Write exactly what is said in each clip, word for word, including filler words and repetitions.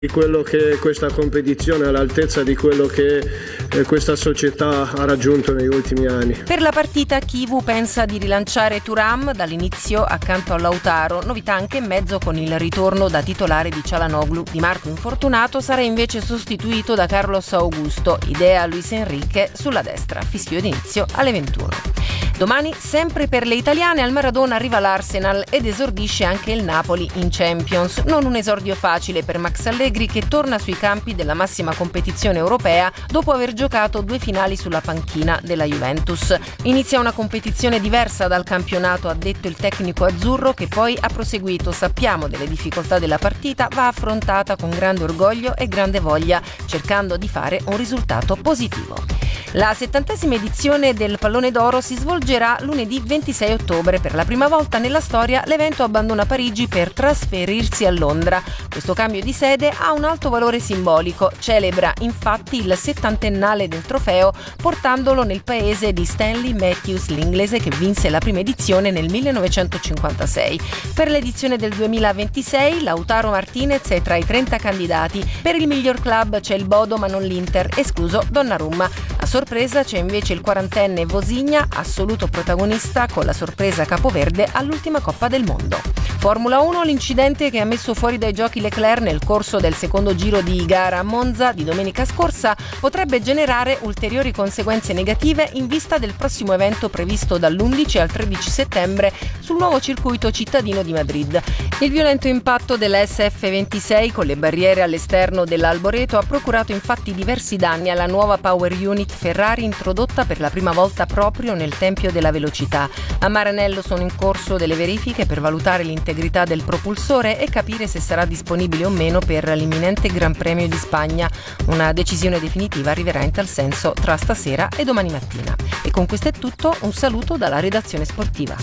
di quello che questa competizione è all'altezza di quello che eh, questa società ha raggiunto negli ultimi anni. Per la partita Chivu pensa di rilanciare Thuram dall'inizio accanto a Lautaro, novità anche in mezzo con il ritorno da titolare di Çalhanoğlu. Di Marco infortunato sarà invece sostituito da Carlos Augusto, idea Luis Enrique sulla destra, fischio d'inizio alle ventuno. Domani, sempre per le italiane, al Maradona arriva l'Arsenal ed esordisce anche il Napoli in Champions. Non un esordio facile per Max Allegri, che torna sui campi della massima competizione europea dopo aver giocato due finali sulla panchina della Juventus. Inizia una competizione diversa dal campionato, ha detto il tecnico azzurro, che poi ha proseguito: sappiamo delle difficoltà della partita, va affrontata con grande orgoglio e grande voglia, cercando di fare un risultato positivo. La settantesima edizione del Pallone d'Oro si svolgerà lunedì ventisei ottobre. Per la prima volta nella storia l'evento abbandona Parigi per trasferirsi a Londra. Questo cambio di sede ha un alto valore simbolico. Celebra infatti il settantennale del trofeo portandolo nel paese di Stanley Matthews, l'inglese che vinse la prima edizione nel millenovecentocinquantasei. Per l'edizione del duemilaventisei Lautaro Martinez è tra i trenta candidati. Per il miglior club c'è il Bodo ma non l'Inter, escluso Donnarumma. A sorpresa c'è invece il quarantenne Vosinha, assoluto protagonista con la sorpresa capoverde all'ultima Coppa del Mondo. Formula uno, l'incidente che ha messo fuori dai giochi Leclerc nel corso del secondo giro di gara a Monza di domenica scorsa potrebbe generare ulteriori conseguenze negative in vista del prossimo evento previsto dall'undici al tredici settembre sul nuovo circuito cittadino di Madrid. Il violento impatto della S F ventisei con le barriere all'esterno dell'Alboreto ha procurato infatti diversi danni alla nuova Power Unit Ferrari introdotta per la prima volta proprio nel Tempio della Velocità. A Maranello sono in corso delle verifiche per valutare l'integrità del propulsore e capire se sarà disponibile o meno per l'imminente Gran Premio di Spagna. Una decisione definitiva arriverà in tal senso tra stasera e domani mattina. E con questo è tutto, un saluto dalla redazione sportiva.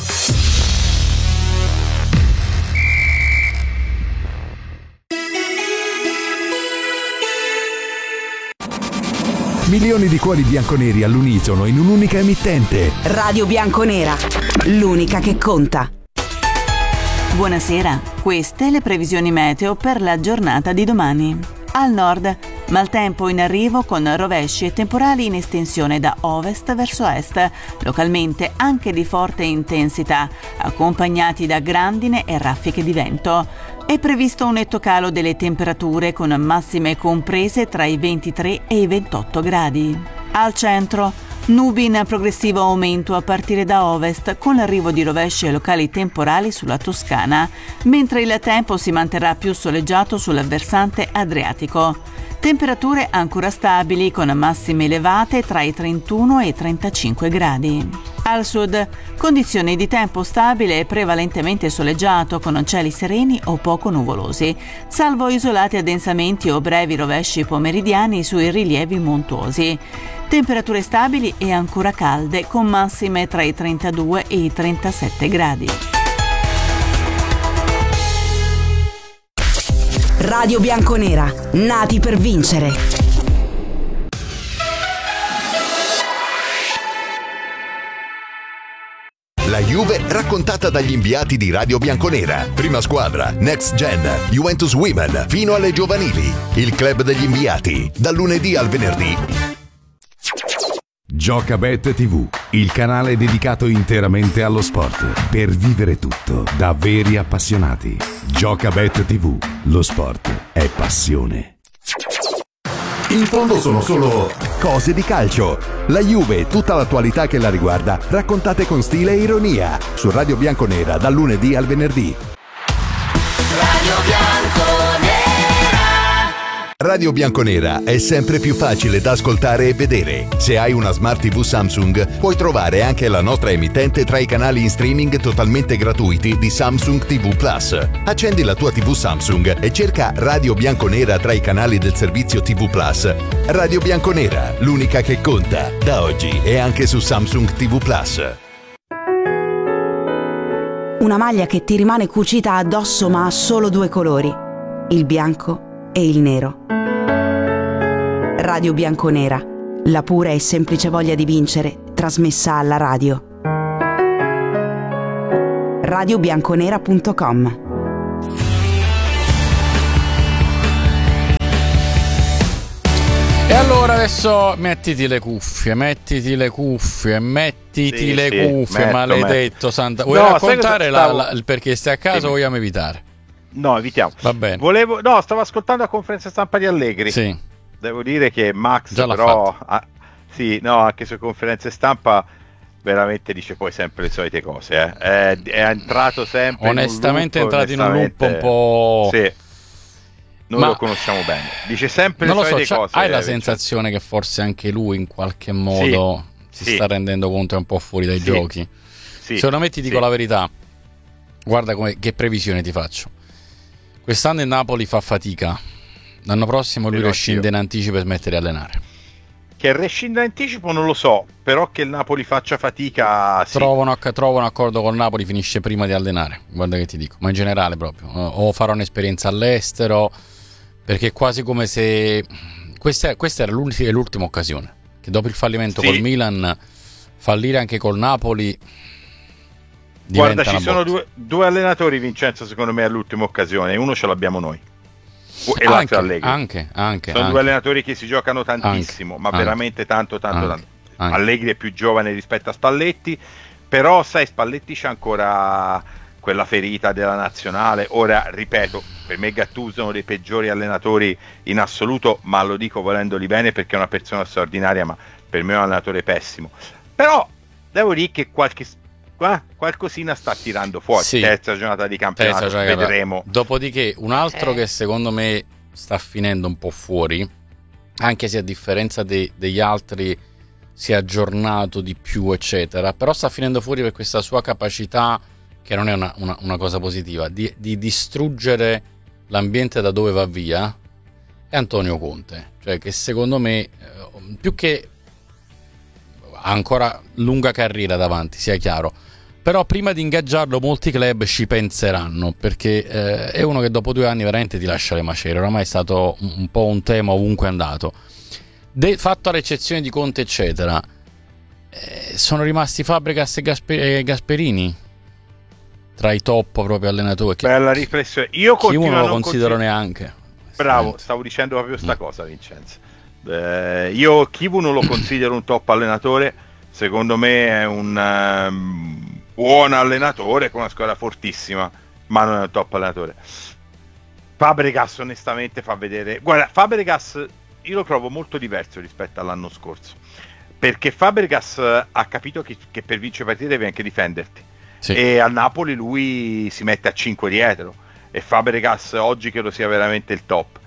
Milioni di cuori bianconeri all'unisono in un'unica emittente. Radio Bianconera, l'unica che conta. Buonasera, queste le previsioni meteo per la giornata di domani. Al nord, maltempo in arrivo con rovesci e temporali in estensione da ovest verso est, localmente anche di forte intensità, accompagnati da grandine e raffiche di vento. È previsto un netto calo delle temperature con massime comprese tra i ventitré e i ventotto gradi. Al centro, nubi in progressivo aumento a partire da ovest con l'arrivo di rovesci e locali temporali sulla Toscana, mentre il tempo si manterrà più soleggiato sul versante adriatico. Temperature ancora stabili con massime elevate tra i trentuno e i trentacinque gradi. Al sud, condizioni di tempo stabile e prevalentemente soleggiato con cieli sereni o poco nuvolosi, salvo isolati addensamenti o brevi rovesci pomeridiani sui rilievi montuosi. Temperature stabili e ancora calde con massime tra i trentadue e i trentasette gradi. Radio Bianconera, nati per vincere. La Juve raccontata dagli inviati di Radio Bianconera. Prima squadra, Next Gen, Juventus Women, fino alle giovanili. Il club degli inviati, dal lunedì al venerdì. Giocabet tivù, il canale dedicato interamente allo sport, per vivere tutto da veri appassionati. Giocabet tivù, lo sport è passione. In fondo sono solo cose di calcio. La Juve e tutta l'attualità che la riguarda, raccontate con stile e ironia, su Radio Bianconera dal lunedì al venerdì. Radio Bianconera. Radio Bianconera è sempre più facile da ascoltare e vedere. Se hai una Smart tivù Samsung, puoi trovare anche la nostra emittente tra i canali in streaming totalmente gratuiti di Samsung tivù Plus. Accendi la tua tivù Samsung e cerca Radio Bianconera tra i canali del servizio tivù Plus. Radio Bianconera, l'unica che conta, da oggi e anche su Samsung tivù Plus. Una maglia che ti rimane cucita addosso ma ha solo due colori, il bianco e il nero. Radio Bianconera, la pura e semplice voglia di vincere, trasmessa alla radio. radio bianconera punto com. adesso mettiti le cuffie, mettiti le cuffie, mettiti Sì, le sì, cuffie, metto, maledetto santa. Vuoi No, sai raccontare cosa la, stavo- la- il perché stai a casa Sì. o vogliamo evitare? No, evitiamo. Va bene. Volevo, no, stavo ascoltando la conferenza stampa di Allegri. Sì. Devo dire che Max Già l'ha però ah, sì, no, anche su conferenze stampa veramente dice poi sempre le solite cose, eh. È, è entrato sempre Onestamente in è un loop, entrato in un loop un onestamente- po'... Sì. Noi Ma- lo conosciamo bene. Dice sempre Non le lo so, solite cioè, cose. hai la Vincenzo. sensazione che forse anche lui in qualche modo si sì. sta rendendo conto è un po' fuori dai Sì. giochi? Sì, Secondo me ti dico sì. la verità, guarda come, che previsione ti faccio. Quest'anno il Napoli fa fatica, l'anno prossimo lui Vedo rescinde anch'io. in anticipo per smettere di allenare. Che rescinda in anticipo non lo so, però che il Napoli faccia fatica sì. Trovano, trova un accordo col Napoli, finisce prima di allenare, guarda che ti dico, ma in generale proprio, o farà un'esperienza all'estero, perché è quasi come se questa, questa era l'ultima, l'ultima occasione, che dopo il fallimento Sì. col Milan, fallire anche col Napoli Guarda, diventa ci una sono botta. due, due allenatori, Vincenzo, secondo me all'ultima occasione, uno ce l'abbiamo noi e anche, l'altro Allegri. anche, anche, Sono anche. due allenatori che si giocano tantissimo, Anche, ma anche, veramente tanto, tanto, anche, tanto. anche. Allegri è più giovane rispetto a Spalletti, però sai, Spalletti c'ha ancora quella ferita della nazionale. Ora, ripeto, per me Gattuso è uno dei peggiori allenatori in assoluto, ma lo dico volendoli bene perché è una persona straordinaria, ma per me è un allenatore pessimo. Però devo dire che qualche qua, qualcosina sta tirando fuori. Sì. Terza giornata di campionato, Terza giornata. vedremo. Dopodiché un altro Eh. che secondo me sta finendo un po' fuori, anche se a differenza dei- degli altri si è aggiornato di più eccetera, però sta finendo fuori per questa sua capacità, che non è una, una- una cosa positiva, di, di distruggere l'ambiente da dove va via, è Antonio Conte, cioè che secondo me eh, più che ha ancora lunga carriera davanti, sia chiaro, però prima di ingaggiarlo molti club ci penseranno, perché eh, è uno che dopo due anni veramente ti lascia le macerie, oramai è stato un, un po' un tema ovunque è andato. De, fatto l'eccezione di Conte eccetera, eh, sono rimasti Fabregas e Gasper- e Gasperini tra i top proprio allenatori. Che, Bella riflessione. Io chi continuo uno a lo non considero consider- neanche. Bravo, stavo dicendo proprio sta cosa, Vincenzo. Eh, io Kivu non lo considero un top allenatore, secondo me è un ehm, buon allenatore con una squadra fortissima, ma non è un top allenatore. Fabregas onestamente fa vedere, guarda, Fabregas io lo trovo molto diverso rispetto all'anno scorso, perché Fabregas ha capito che, che per vincere partite devi anche difenderti. Sì. E al Napoli lui si mette a cinque dietro, e Fabregas oggi credo sia veramente il top.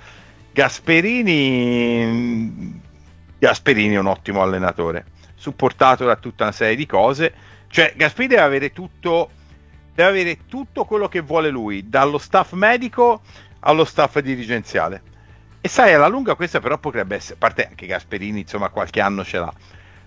Gasperini Gasperini è un ottimo allenatore, supportato da tutta una serie di cose, cioè Gasperini deve avere tutto deve avere tutto quello che vuole lui, dallo staff medico allo staff dirigenziale, e sai, alla lunga questa però potrebbe essere, a parte anche Gasperini insomma qualche anno ce l'ha,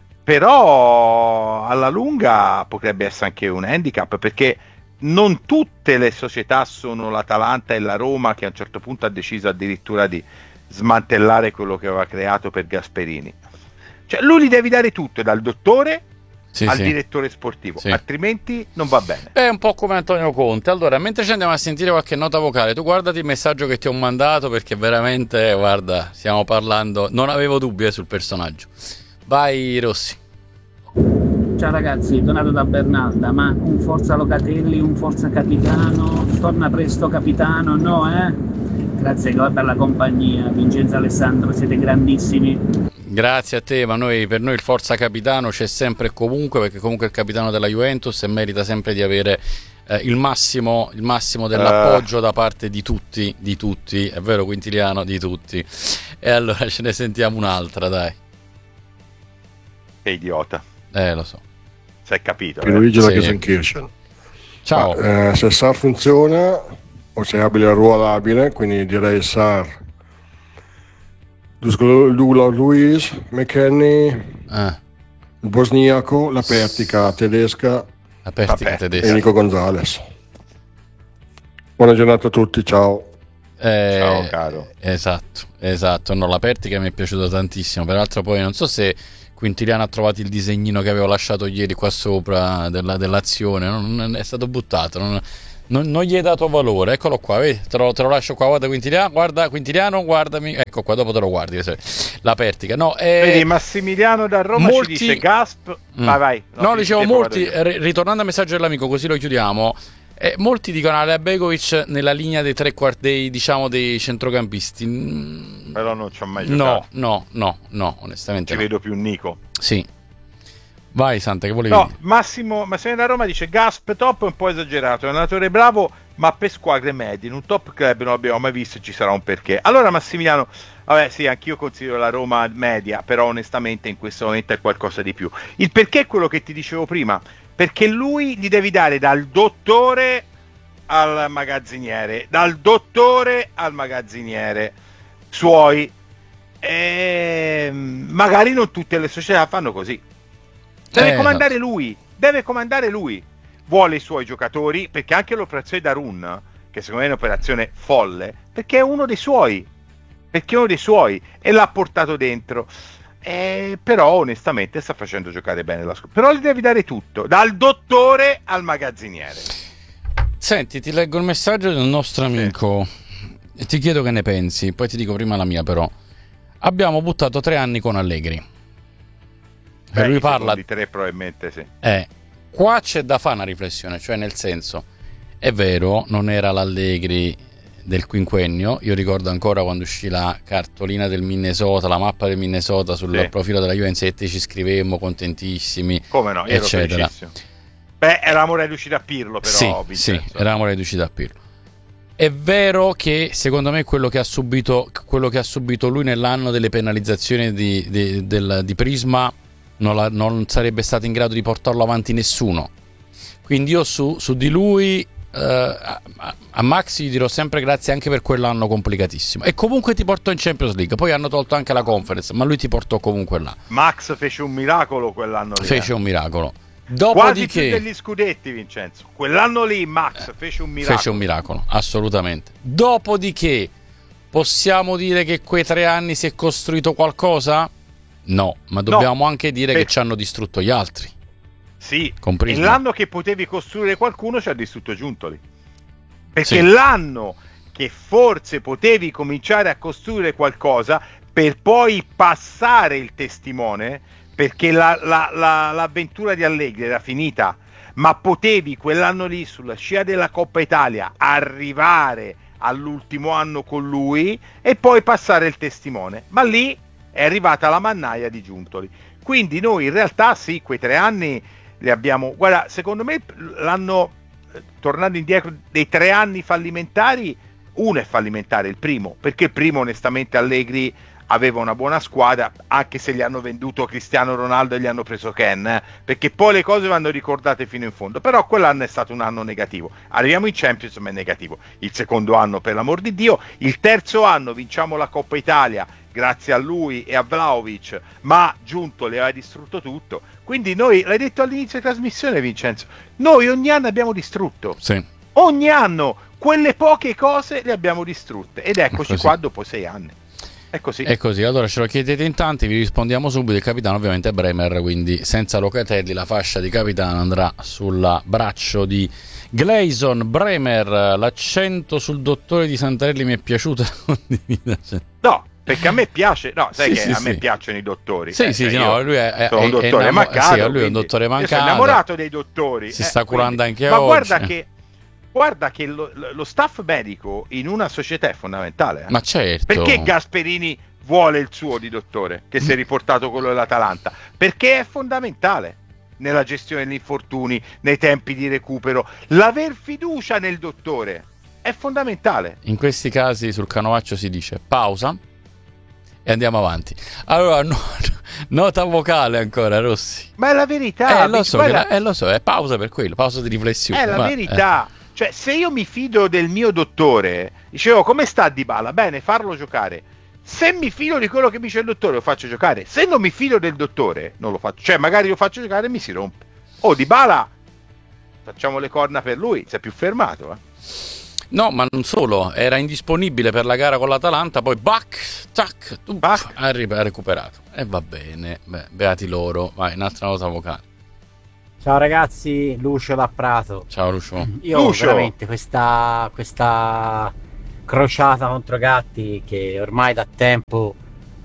però alla lunga potrebbe essere anche un handicap, perché non tutte le società sono l'Atalanta e la Roma, che a un certo punto ha deciso addirittura di smantellare quello che aveva creato per Gasperini. Cioè lui gli devi dare tutto, dal dottore Sì, al sì. direttore sportivo, Sì. altrimenti non va bene. È un po' come Antonio Conte. Allora, mentre ci andiamo a sentire qualche nota vocale, tu guardati il messaggio che ti ho mandato, perché veramente, guarda, stiamo parlando, non avevo dubbi eh, sul personaggio. Vai Rossi. Ciao ragazzi, Donato da Bernalda, ma un Forza Locatelli, un Forza Capitano, torna presto Capitano, no eh? Grazie per la compagnia, Vincenzo Alessandro, siete grandissimi. Grazie a te, ma noi, per noi il Forza Capitano c'è sempre e comunque, perché comunque è il capitano della Juventus e merita sempre di avere eh, il massimo, il massimo dell'appoggio uh. da parte di tutti, di tutti, è vero Quintiliano, di tutti. E allora ce ne sentiamo un'altra, dai. Che idiota. Eh, lo so. Si è capito. Piero Luigi da Sì. Gelsenkirchen. Ciao. Ma, eh, se Sar funziona, o se è abile e arruolabile, quindi direi Sar, Douglas Luiz, McKennie, Eh, il bosniaco, la Pertica tedesca la Pertica Vabbè, tedesca. e Nico Gonzalez. Buona giornata a tutti, ciao. Eh, Ciao, caro. Esatto, esatto. No, la Pertica mi è piaciuta tantissimo. Peraltro, poi non so se Quintiliano ha trovato il disegnino che avevo lasciato ieri qua sopra della, dell'azione. Non, non è stato buttato. Non, Non, non gli hai dato valore, eccolo qua, vedi? Te lo, te lo lascio qua, guarda Quintiliano, guarda Quintiliano, guardami, ecco qua, dopo te lo guardi, la Pertica. No, eh, vedi, Massimiliano da Roma molti... ci dice Gasp, mm. vai vai. No, no dicevo molti, ritornando al messaggio dell'amico, così lo chiudiamo, eh, molti dicono Ale Begovic nella linea dei tre quarti, dei, diciamo, dei centrocampisti. Però non ci ho mai giocato. No, no, no, no, onestamente ci no. vedo più Nico. Sì. Vai Santa, che volevi no, dire? Massimo, Massimo da Roma dice Gasp top è un po' esagerato, è un allenatore bravo ma per squadre medie, in un top club non l'abbiamo mai visto, ci sarà un perché. Allora Massimiliano, vabbè sì, anch'io considero la Roma media, però onestamente in questo momento è qualcosa di più. Il perché è quello che ti dicevo prima, perché lui gli devi dare dal dottore al magazziniere, dal dottore al magazziniere suoi, e magari non tutte le società fanno così. Deve eh, comandare esatto. lui, deve comandare lui. Vuole i suoi giocatori, perché anche l'operazione Darun, che secondo me è un'operazione folle, perché è uno dei suoi, perché è uno dei suoi e l'ha portato dentro. Eh, però onestamente sta facendo giocare bene la squadra. Però gli devi dare tutto, dal dottore al magazziniere. Senti, ti leggo il messaggio del nostro amico sì. e ti chiedo che ne pensi, poi ti dico prima la mia però. Abbiamo buttato tre anni con Allegri. Beh, lui parla di tre probabilmente sì. Eh, qua c'è da fare una riflessione, cioè nel senso, è vero, non era l'Allegri del quinquennio, io ricordo ancora quando uscì la cartolina del Minnesota, la mappa del Minnesota sul sì. profilo della Juventus e ci scrivemmo contentissimi, come no, io eccetera. Beh, eravamo riusciti a Pirlo però, sì, Vincenzo. Sì, eravamo riusciti a Pirlo. È vero che secondo me quello che ha subito, quello che ha subito lui nell'anno delle penalizzazioni di, di, del, di Prisma non, la, non sarebbe stato in grado di portarlo avanti nessuno. Quindi io su, su di lui uh, a, a Max gli dirò sempre grazie anche per quell'anno complicatissimo. E comunque ti portò in Champions League. Poi hanno tolto anche la Conference, ma lui ti portò comunque là. Max fece un miracolo quell'anno lì. Fece eh. un miracolo. Dopodiché, quasi più degli scudetti, Vincenzo. Quell'anno lì Max fece un miracolo. Fece un miracolo, assolutamente. Dopodiché possiamo dire che quei tre anni si è costruito qualcosa? No, ma dobbiamo no, anche dire per... che ci hanno distrutto gli altri. Sì, e l'anno che potevi costruire qualcuno ci ha distrutto Giuntoli. Perché sì. l'anno che forse potevi cominciare a costruire qualcosa per poi passare il testimone, perché la, la, la, l'avventura di Allegri era finita, ma potevi quell'anno lì sulla scia della Coppa Italia arrivare all'ultimo anno con lui e poi passare il testimone, ma lì è arrivata la mannaia di Giuntoli. Quindi noi in realtà sì, quei tre anni li abbiamo, guarda, secondo me l'anno, tornando indietro, dei tre anni fallimentari, uno è fallimentare, il primo, perché il primo onestamente Allegri aveva una buona squadra, anche se gli hanno venduto Cristiano Ronaldo e gli hanno preso Ken, eh? perché poi le cose vanno ricordate fino in fondo. Però quell'anno è stato un anno negativo. Arriviamo in Champions, ma è negativo. Il secondo anno, per l'amor di Dio. Il terzo anno vinciamo la Coppa Italia grazie a lui e a Vlahovic, ma Giuntoli aveva distrutto tutto. Quindi noi, l'hai detto all'inizio di trasmissione, Vincenzo, noi ogni anno abbiamo distrutto. Sì. Ogni anno quelle poche cose le abbiamo distrutte. Ed eccoci qua dopo sei anni. È così. È così, allora ce lo chiedete in tanti, vi rispondiamo subito. Il capitano ovviamente è Bremer, quindi senza Locatelli la fascia di capitano andrà sul braccio di Gleison. Bremer, l'accento sul dottore di Santarelli mi è piaciuto. No, perché a me piace, no, sai sì, che sì, a sì. me piacciono i dottori. Sì, eh, sì, cioè no, lui è, è, sono un dottore è mancato. Sì, lui è un dottore mancato. Io sono innamorato dei dottori. Si eh, sta curando quindi, anche ma oggi. Ma guarda che Guarda che lo, lo staff medico in una società è fondamentale. Eh? Ma certo. Perché Gasperini vuole il suo di dottore, che si è riportato quello dell'Atalanta? Perché è fondamentale nella gestione degli infortuni, nei tempi di recupero. L'aver fiducia nel dottore è fondamentale. In questi casi sul canovaccio si dice pausa e andiamo avanti. Allora, no, nota vocale ancora, Rossi. Ma è la verità. Eh, lo so, guarda, che, eh, lo so, è pausa per quello, pausa di riflessione. È la ma, verità. Eh. Cioè, se io mi fido del mio dottore, dicevo, come sta Dybala? Bene, farlo giocare. Se mi fido di quello che mi dice il dottore, lo faccio giocare. Se non mi fido del dottore, non lo faccio. Cioè, magari lo faccio giocare e mi si rompe. Oh, Dybala, facciamo le corna per lui, si è più fermato, eh. No, ma non solo, era indisponibile per la gara con l'Atalanta, poi back, tac, back. ha recuperato. E va bene, beh, beati loro. Vai, un'altra nota vocale. Ciao ragazzi, Lucio da Prato. Ciao Lucio. Io Lucio. veramente questa, questa crociata contro Gatti che ormai da tempo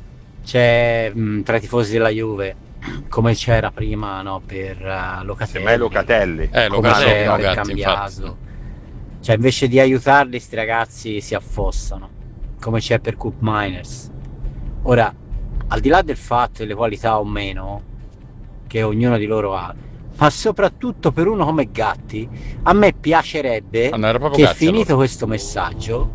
c'è mh, tra i tifosi della Juve, come c'era prima, no, per uh, Locatelli. Semmai Locatelli. Eh, come Locatelli, c'era no, per Gatti, Cambiaso. infatti. Cioè invece di aiutarli sti ragazzi si affossano, come c'è per Coop Miners. Ora, al di là del fatto delle qualità o meno che ognuno di loro ha, ma soprattutto per uno come Gatti, a me piacerebbe Ah, no, era proprio che Gatti, finito allora. questo messaggio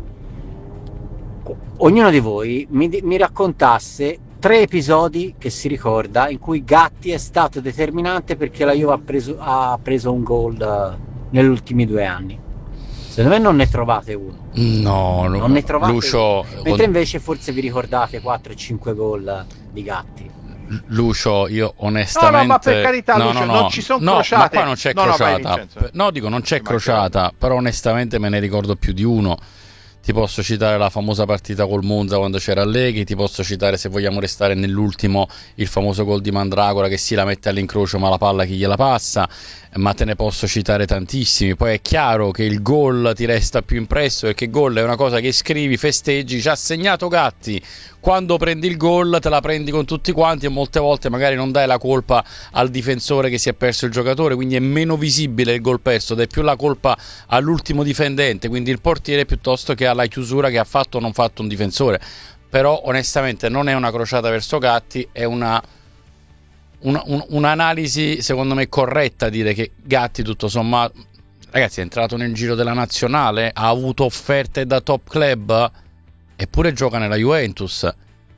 ognuno di voi mi, mi raccontasse tre episodi che si ricorda in cui Gatti è stato determinante perché la Juve ha preso, ha preso un gol uh, negli ultimi due anni. Secondo me non ne trovate uno. No, Non ne trovate Lucio, uno. Mentre invece forse vi ricordate quattro e cinque gol di Gatti. Lucio, io onestamente No, no, ma per carità, no, Lucio, no, no. non ci son no, crociate. ma qua non c'è No, no, vai, crociata. Vincenzo. no, dico non c'è Ci crociata, però onestamente me ne ricordo più di uno. Ti posso citare la famosa partita col Monza quando c'era Allegri, ti posso citare, se vogliamo restare nell'ultimo, il famoso gol di Mandragora che si la mette all'incrocio ma la palla chi gliela passa, ma te ne posso citare tantissimi. Poi è chiaro che il gol ti resta più impresso, perché gol è una cosa che scrivi, festeggi, ci ha segnato Gatti. Quando prendi il gol te la prendi con tutti quanti e molte volte magari non dai la colpa al difensore che si è perso il giocatore, quindi è meno visibile il gol perso, dai più la colpa all'ultimo difendente, quindi il portiere, piuttosto che alla chiusura che ha fatto o non fatto un difensore. Però onestamente non è una crociata verso Gatti, è una, una un, un'analisi secondo me corretta dire che Gatti tutto sommato, ragazzi, è entrato nel giro della nazionale, ha avuto offerte da top club, eppure gioca nella Juventus.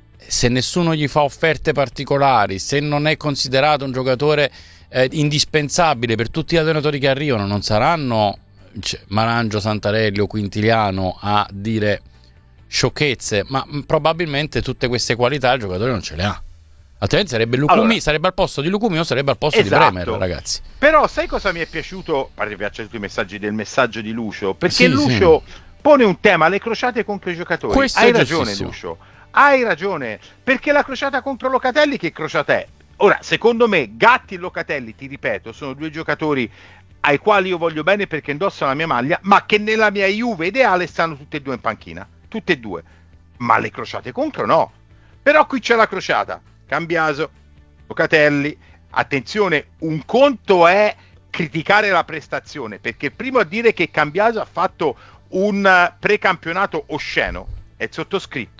Se nessuno gli fa offerte particolari, se non è considerato un giocatore eh, indispensabile per tutti gli allenatori che arrivano, non saranno cioè, Marangio, Santarelli o Quintiliano a dire sciocchezze, ma mh, probabilmente tutte queste qualità il giocatore non ce le ha. Altrimenti sarebbe Lucumi, Allora, sarebbe al posto di Lucumi o sarebbe al posto esatto. di Bremer, ragazzi. Però sai cosa mi è piaciuto? A parte mi piacciono tutti i messaggi del messaggio di Lucio, perché Sì, Lucio pone un tema, le crociate contro i giocatori. Questo Hai è ragione, giustissimo. Lucio. Hai ragione, perché la crociata contro Locatelli che crociata è? Ora, secondo me, Gatti e Locatelli, ti ripeto, sono due giocatori ai quali io voglio bene perché indossano la mia maglia, ma che nella mia Juve ideale stanno tutte e due in panchina. Tutte e due. Ma le crociate contro no. Però qui c'è la crociata. Cambiaso, Locatelli. Attenzione, un conto è criticare la prestazione, perché primo a dire che Cambiaso ha fatto un precampionato osceno è il sottoscritto.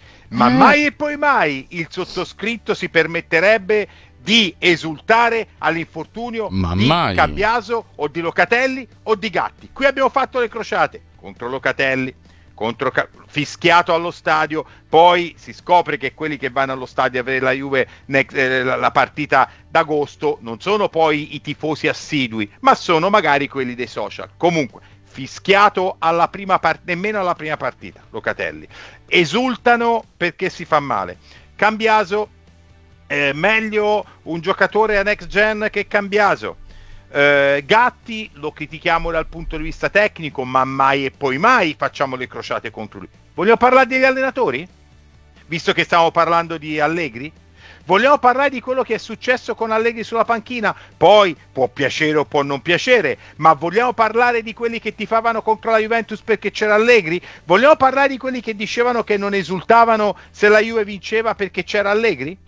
Ma Mm. mai e poi mai il sottoscritto si permetterebbe di esultare all'infortunio Ma di mai. Cambiaso o di Locatelli o di Gatti. Qui abbiamo fatto le crociate contro Locatelli, contro Ca- fischiato allo stadio, poi si scopre che quelli che vanno allo stadio a vedere la Juve next, eh, la, la partita d'agosto non sono poi i tifosi assidui, ma sono magari quelli dei social. Comunque fischiato alla prima part- nemmeno alla prima partita Locatelli, esultano perché si fa male. Cambiaso, eh, meglio un giocatore a next gen che Cambiaso. eh, Gatti lo critichiamo dal punto di vista tecnico, ma mai e poi mai facciamo le crociate contro lui. Vogliamo parlare degli allenatori? Visto che stiamo parlando di Allegri? Vogliamo parlare di quello che è successo con Allegri sulla panchina? Poi può piacere o può non piacere, ma vogliamo parlare di quelli che tifavano contro la Juventus perché c'era Allegri? Vogliamo parlare di quelli che dicevano che non esultavano se la Juve vinceva perché c'era Allegri?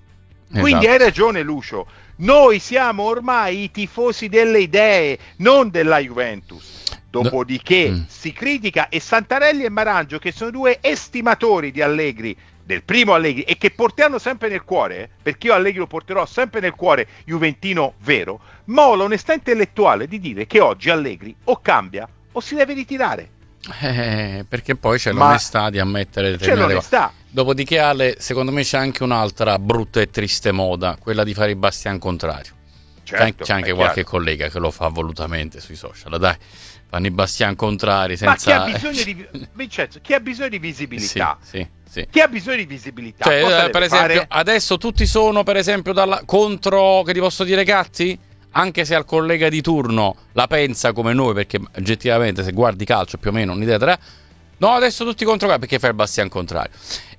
Quindi hai ragione Lucio, noi siamo ormai i tifosi delle idee, non della Juventus. Dopodiché Mm. si critica, e Santarelli e Marangio, che sono due estimatori di Allegri, del primo Allegri, e che porteranno sempre nel cuore, eh, perché io Allegri lo porterò sempre nel cuore, juventino vero, ma ho l'onestà intellettuale di dire che oggi Allegri o cambia o si deve ritirare. Eh, perché poi c'è Ma- l'onestà di ammettere C'è determinate l'onestà. cose. Dopodiché, Ale, secondo me c'è anche un'altra brutta e triste moda, quella di fare il bastian contrario. Certo, c'è, c'è anche è qualche chiaro. collega che lo fa volutamente sui social, dai, fanno i bastian contrari Ma chi ha senza... bisogno di Vincenzo, chi ha bisogno di visibilità? Sì, sì, sì. Chi ha bisogno di visibilità? Cioè, Cosa eh, deve per esempio, fare? adesso tutti sono, per esempio, dalla, contro, che ti posso dire, Gatti? Anche se al collega di turno la pensa come noi, perché oggettivamente se guardi calcio più o meno un'idea tra... No, adesso tutti contro Gatti, perché fai il bastian contrario.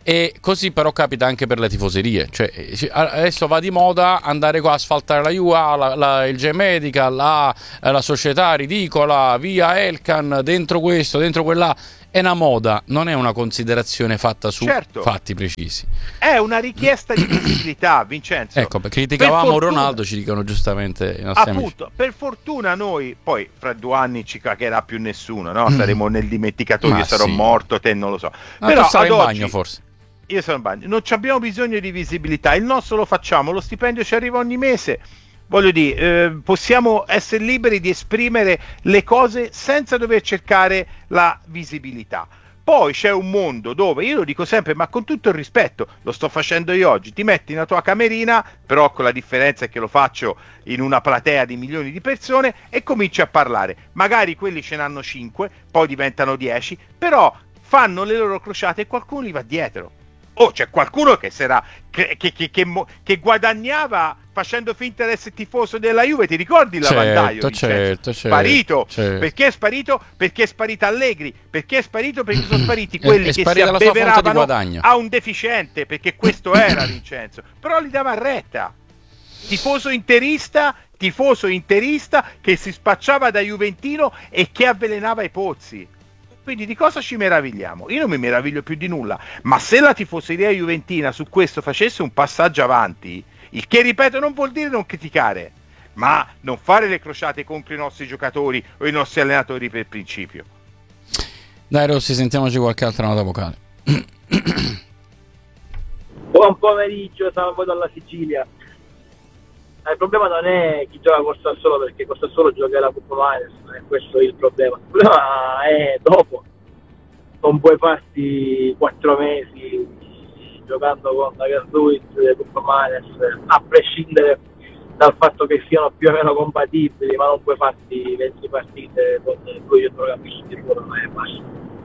E così però capita anche per le tifoserie, cioè adesso va di moda andare qua a asfaltare la Juve, la, la, il G-Medical, la, la società ridicola, via Elkan, dentro questo, dentro quella. È una moda, non è una considerazione fatta su certo. fatti precisi. È una richiesta di visibilità, Vincenzo. Ecco, criticavamo per fortuna, Ronaldo, ci dicono giustamente i nostri appunto, amici. Per fortuna noi, poi fra due anni ci caccherà più nessuno, no? Saremo nel dimenticatoio, Ma sarò sì. morto, te non lo so. Ma Però tu sarai ad in oggi, bagno forse. Io sono in bagno, non abbiamo bisogno di visibilità, il nostro lo facciamo, lo stipendio ci arriva ogni mese. Voglio dire, eh, possiamo essere liberi di esprimere le cose senza dover cercare la visibilità. Poi c'è un mondo dove, io lo dico sempre, ma con tutto il rispetto, lo sto facendo io oggi, ti metti nella tua camerina, però con la differenza che lo faccio in una platea di milioni di persone e cominci a parlare. Magari quelli ce n'hanno cinque, poi diventano dieci, però fanno le loro crociate e qualcuno li va dietro. Oh, c'è qualcuno che sarà che, che, che, che, che guadagnava facendo finta di essere tifoso della Juve, ti ricordi il certo, lavandaio? Certo, certo, sparito. certo. Perché è sparito? Perché è sparito Allegri. Perché è sparito? Perché sono spariti quelli è che si abbeveravano a un deficiente, perché questo era Vincenzo. Però li dava retta. Tifoso interista, tifoso interista che si spacciava da juventino e che avvelenava i pozzi. Quindi di cosa ci meravigliamo? Io non mi meraviglio più di nulla, ma se la tifoseria juventina su questo facesse un passaggio avanti, il che ripeto non vuol dire non criticare, ma non fare le crociate contro i nostri giocatori o i nostri allenatori per principio. Dai Rossi, sentiamoci qualche altra nota vocale. Buon pomeriggio, salvo dalla Sicilia. Il problema non è chi gioca col Sassuolo, perché col Sassuolo gioca la Coppa Miners, non è questo il problema. Il problema è dopo. Non puoi farti quattro mesi giocando con la Garduit e Coppa Miners, a prescindere dal fatto che siano più o meno compatibili, ma non puoi farti venti partite con due centrocampisti di ruolo, non è facile.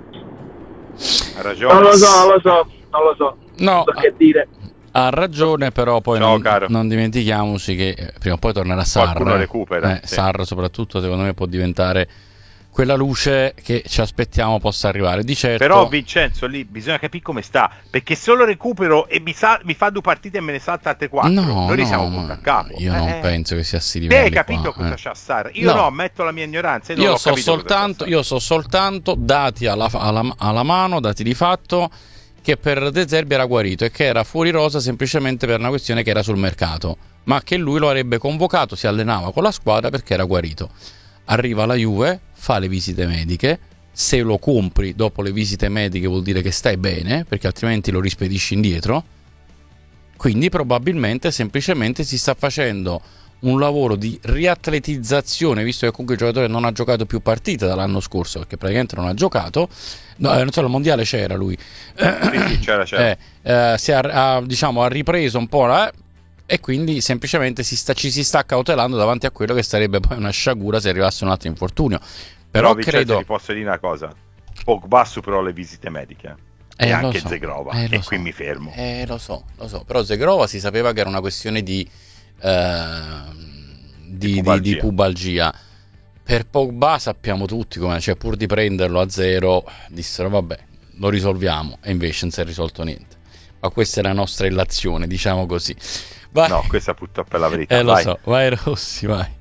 Ha ragione. Non lo so, non lo so, non lo so. No. Non so che dire. Ha ragione, però poi Ciao, non, caro. non dimentichiamoci che eh, prima o poi tornerà Sarr. Qualcuno recupera, eh, sì. Sarr soprattutto secondo me può diventare quella luce che ci aspettiamo possa arrivare. Di certo, Però Vincenzo lì bisogna capire come sta, perché se lo recupero e mi, sa, mi fa due partite e me ne salta altre quattro, no, noi no, siamo ma punto a capo. io eh. non penso che sia a sti Te livelli hai capito qua, cosa eh. c'ha Sarr? Io No. no, ammetto la mia ignoranza e non Io ho so capito cosa soltanto, c'ha io so soltanto dati alla, alla, alla mano, dati di fatto, che per De Zerbi era guarito e che era fuori rosa semplicemente per una questione che era sul mercato, ma che lui lo avrebbe convocato, si allenava con la squadra perché era guarito. Arriva la Juve, fa le visite mediche, se lo compri dopo le visite mediche vuol dire che stai bene, perché altrimenti lo rispedisci indietro. Quindi probabilmente semplicemente si sta facendo un lavoro di riatletizzazione, visto che comunque il giocatore non ha giocato più partite dall'anno scorso, perché praticamente non ha giocato, no, non so, il mondiale c'era lui, Sì, sì, c'era, c'era. eh, eh, si è, ha, diciamo, ha ripreso un po' la, e quindi semplicemente si sta, ci si sta cautelando davanti a quello che sarebbe poi una sciagura se arrivasse un altro infortunio. Però, Però Vincenzo, credo ti posso dire una cosa, Pogba superò le visite mediche Eh, e lo anche so, Zegrova, eh, lo e so. qui mi fermo. Eh, lo so, lo so, però Zegrova si sapeva che era una questione di eh, di, di, pubalgia. di pubalgia. Per Pogba sappiamo tutti come, cioè pur di prenderlo a zero dissero vabbè, lo risolviamo, e invece non si è risolto niente. Ma questa è la nostra illazione, diciamo così. Vai. No, questa purtroppo è la verità. Eh, lo vai. so, vai Rossi, vai.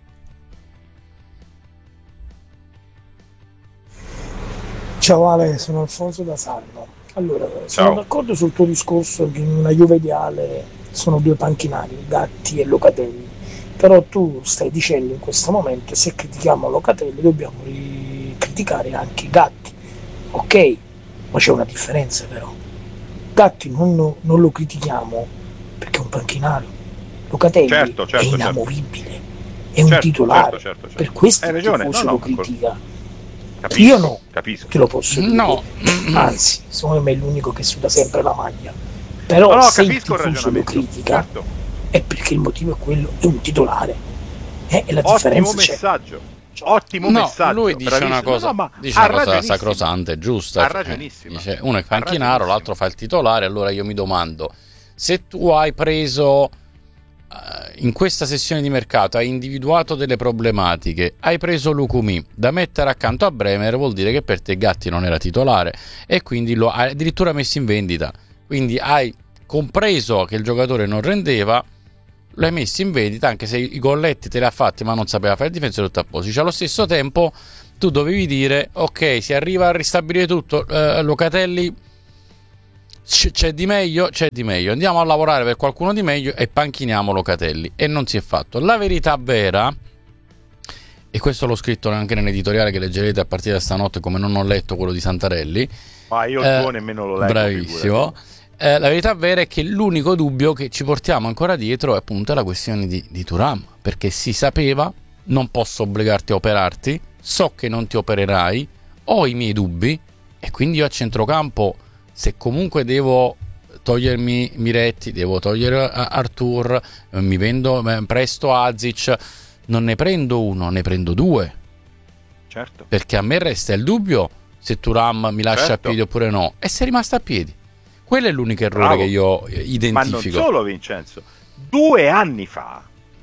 Ciao Ale, sono Alfonso da Salvo. Allora, sono Ciao. d'accordo sul tuo discorso che in una Juve ideale sono due panchinari, Gatti e Locatelli, però tu stai dicendo in questo momento se critichiamo Locatelli dobbiamo ri- criticare anche Gatti, ok? Ma c'è una differenza però. Gatti non, non lo critichiamo perché è un panchinario, Locatelli Certo, certo, è certo. inamovibile, è un Certo, titolare, certo, certo, certo. per questo Hai il ragione, tifoso no, no, lo critica. Capisco, Io no, capisco. te lo posso dire. No. Anzi, secondo me è l'unico che suda sempre la maglia. Però No, no, se il capisco il tifoso lo ragionamento. critica Certo. è perché il motivo è quello, è un titolare. Eh, e la Ottimo differenza c'è. messaggio. Ottimo No, messaggio. lui dice bravissimo. una cosa, No, ma dice ha una cosa ragionissimo. sacrosanta e giusta. Ha cioè, ragionissimo. dice, uno è Ha panchinaro, ragionissimo. l'altro fa il titolare. Allora io mi domando, se tu hai preso eh, in questa sessione di mercato, hai individuato delle problematiche, hai preso Lukumi da mettere accanto a Bremer, vuol dire che per te Gatti non era titolare e quindi lo hai addirittura messo in vendita. quindi hai compreso che il giocatore non rendeva, lo hai messo in vendita, anche se i golletti te li ha fatti ma non sapeva fare il difensore, tutto a posto. Cioè, allo stesso tempo tu dovevi dire ok, si arriva a ristabilire tutto, eh, Locatelli c- c'è di meglio, c'è di meglio, andiamo a lavorare per qualcuno di meglio e panchiniamo Locatelli, e non si è fatto. La verità vera, e questo l'ho scritto anche nell'editoriale che leggerete a partire da stanotte, come non ho letto quello di Santarelli, ma io il eh, tuo nemmeno lo leggo, bravissimo. Eh, la verità vera è che l'unico dubbio che ci portiamo ancora dietro è appunto la questione di, di Thuram, perché si sapeva, non posso obbligarti a operarti, so che non ti opererai, ho i miei dubbi, e quindi io a centrocampo, se comunque devo togliermi Miretti, devo togliere Arthur, eh, mi vendo eh, presto Azic, non ne prendo uno, ne prendo due. Certo. Perché a me resta il dubbio se Thuram mi lascia certo. a piedi oppure no, e se è rimasto a piedi. Quello è l'unico errore Bravo. che io identifico. Ma non solo, Vincenzo. Due anni fa,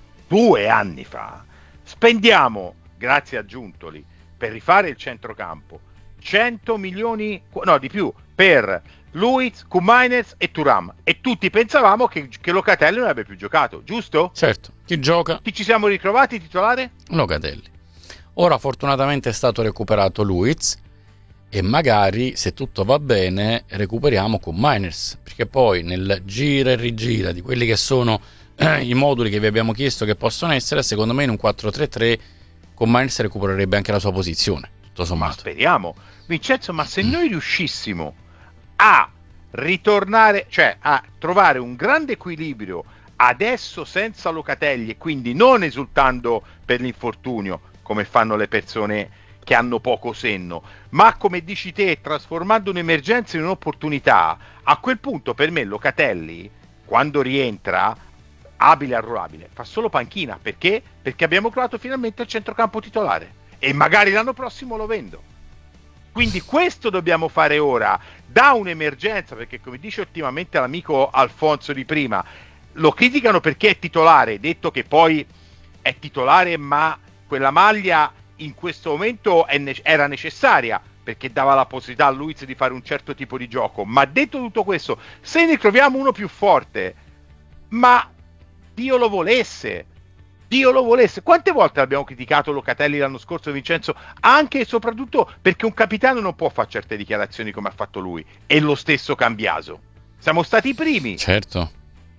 due anni fa, spendiamo, grazie a Giuntoli, per rifare il centrocampo, cento milioni, no di più, per Luiz, Koumajners e Thuram. E tutti pensavamo che, che Locatelli non avrebbe più giocato, giusto? Certo. Chi gioca? Chi ci siamo ritrovati titolare? Locatelli. Ora fortunatamente è stato recuperato Luiz, e magari, se tutto va bene, recuperiamo con Koumajners, perché poi nel gira e rigira di quelli che sono eh, i moduli che vi abbiamo chiesto che possono essere, secondo me in un quattro tre tre Koumajners recupererebbe anche la sua posizione, tutto sommato. Ma speriamo. Vincenzo, ma se noi riuscissimo a ritornare, cioè a trovare un grande equilibrio adesso senza Locatelli, e quindi non esultando per l'infortunio come fanno le persone che hanno poco senno, ma come dici te, trasformando un'emergenza in un'opportunità, a quel punto per me Locatelli, quando rientra, abile arruolabile, fa solo panchina. Perché? Perché abbiamo trovato finalmente il centrocampo titolare, e magari l'anno prossimo lo vendo. Quindi questo dobbiamo fare ora, da un'emergenza, perché come dice ottimamente l'amico Alfonso di prima, lo criticano perché è titolare, detto che poi è titolare, ma quella maglia in questo momento è ne- era necessaria, perché dava la possibilità a Luiz di fare un certo tipo di gioco. Ma detto tutto questo, se ne troviamo uno più forte, ma Dio lo volesse, Dio lo volesse. Quante volte abbiamo criticato Locatelli l'anno scorso, Vincenzo? Anche e soprattutto perché un capitano non può fare certe dichiarazioni come ha fatto lui, e lo stesso Cambiaso. Siamo stati i primi. Certo.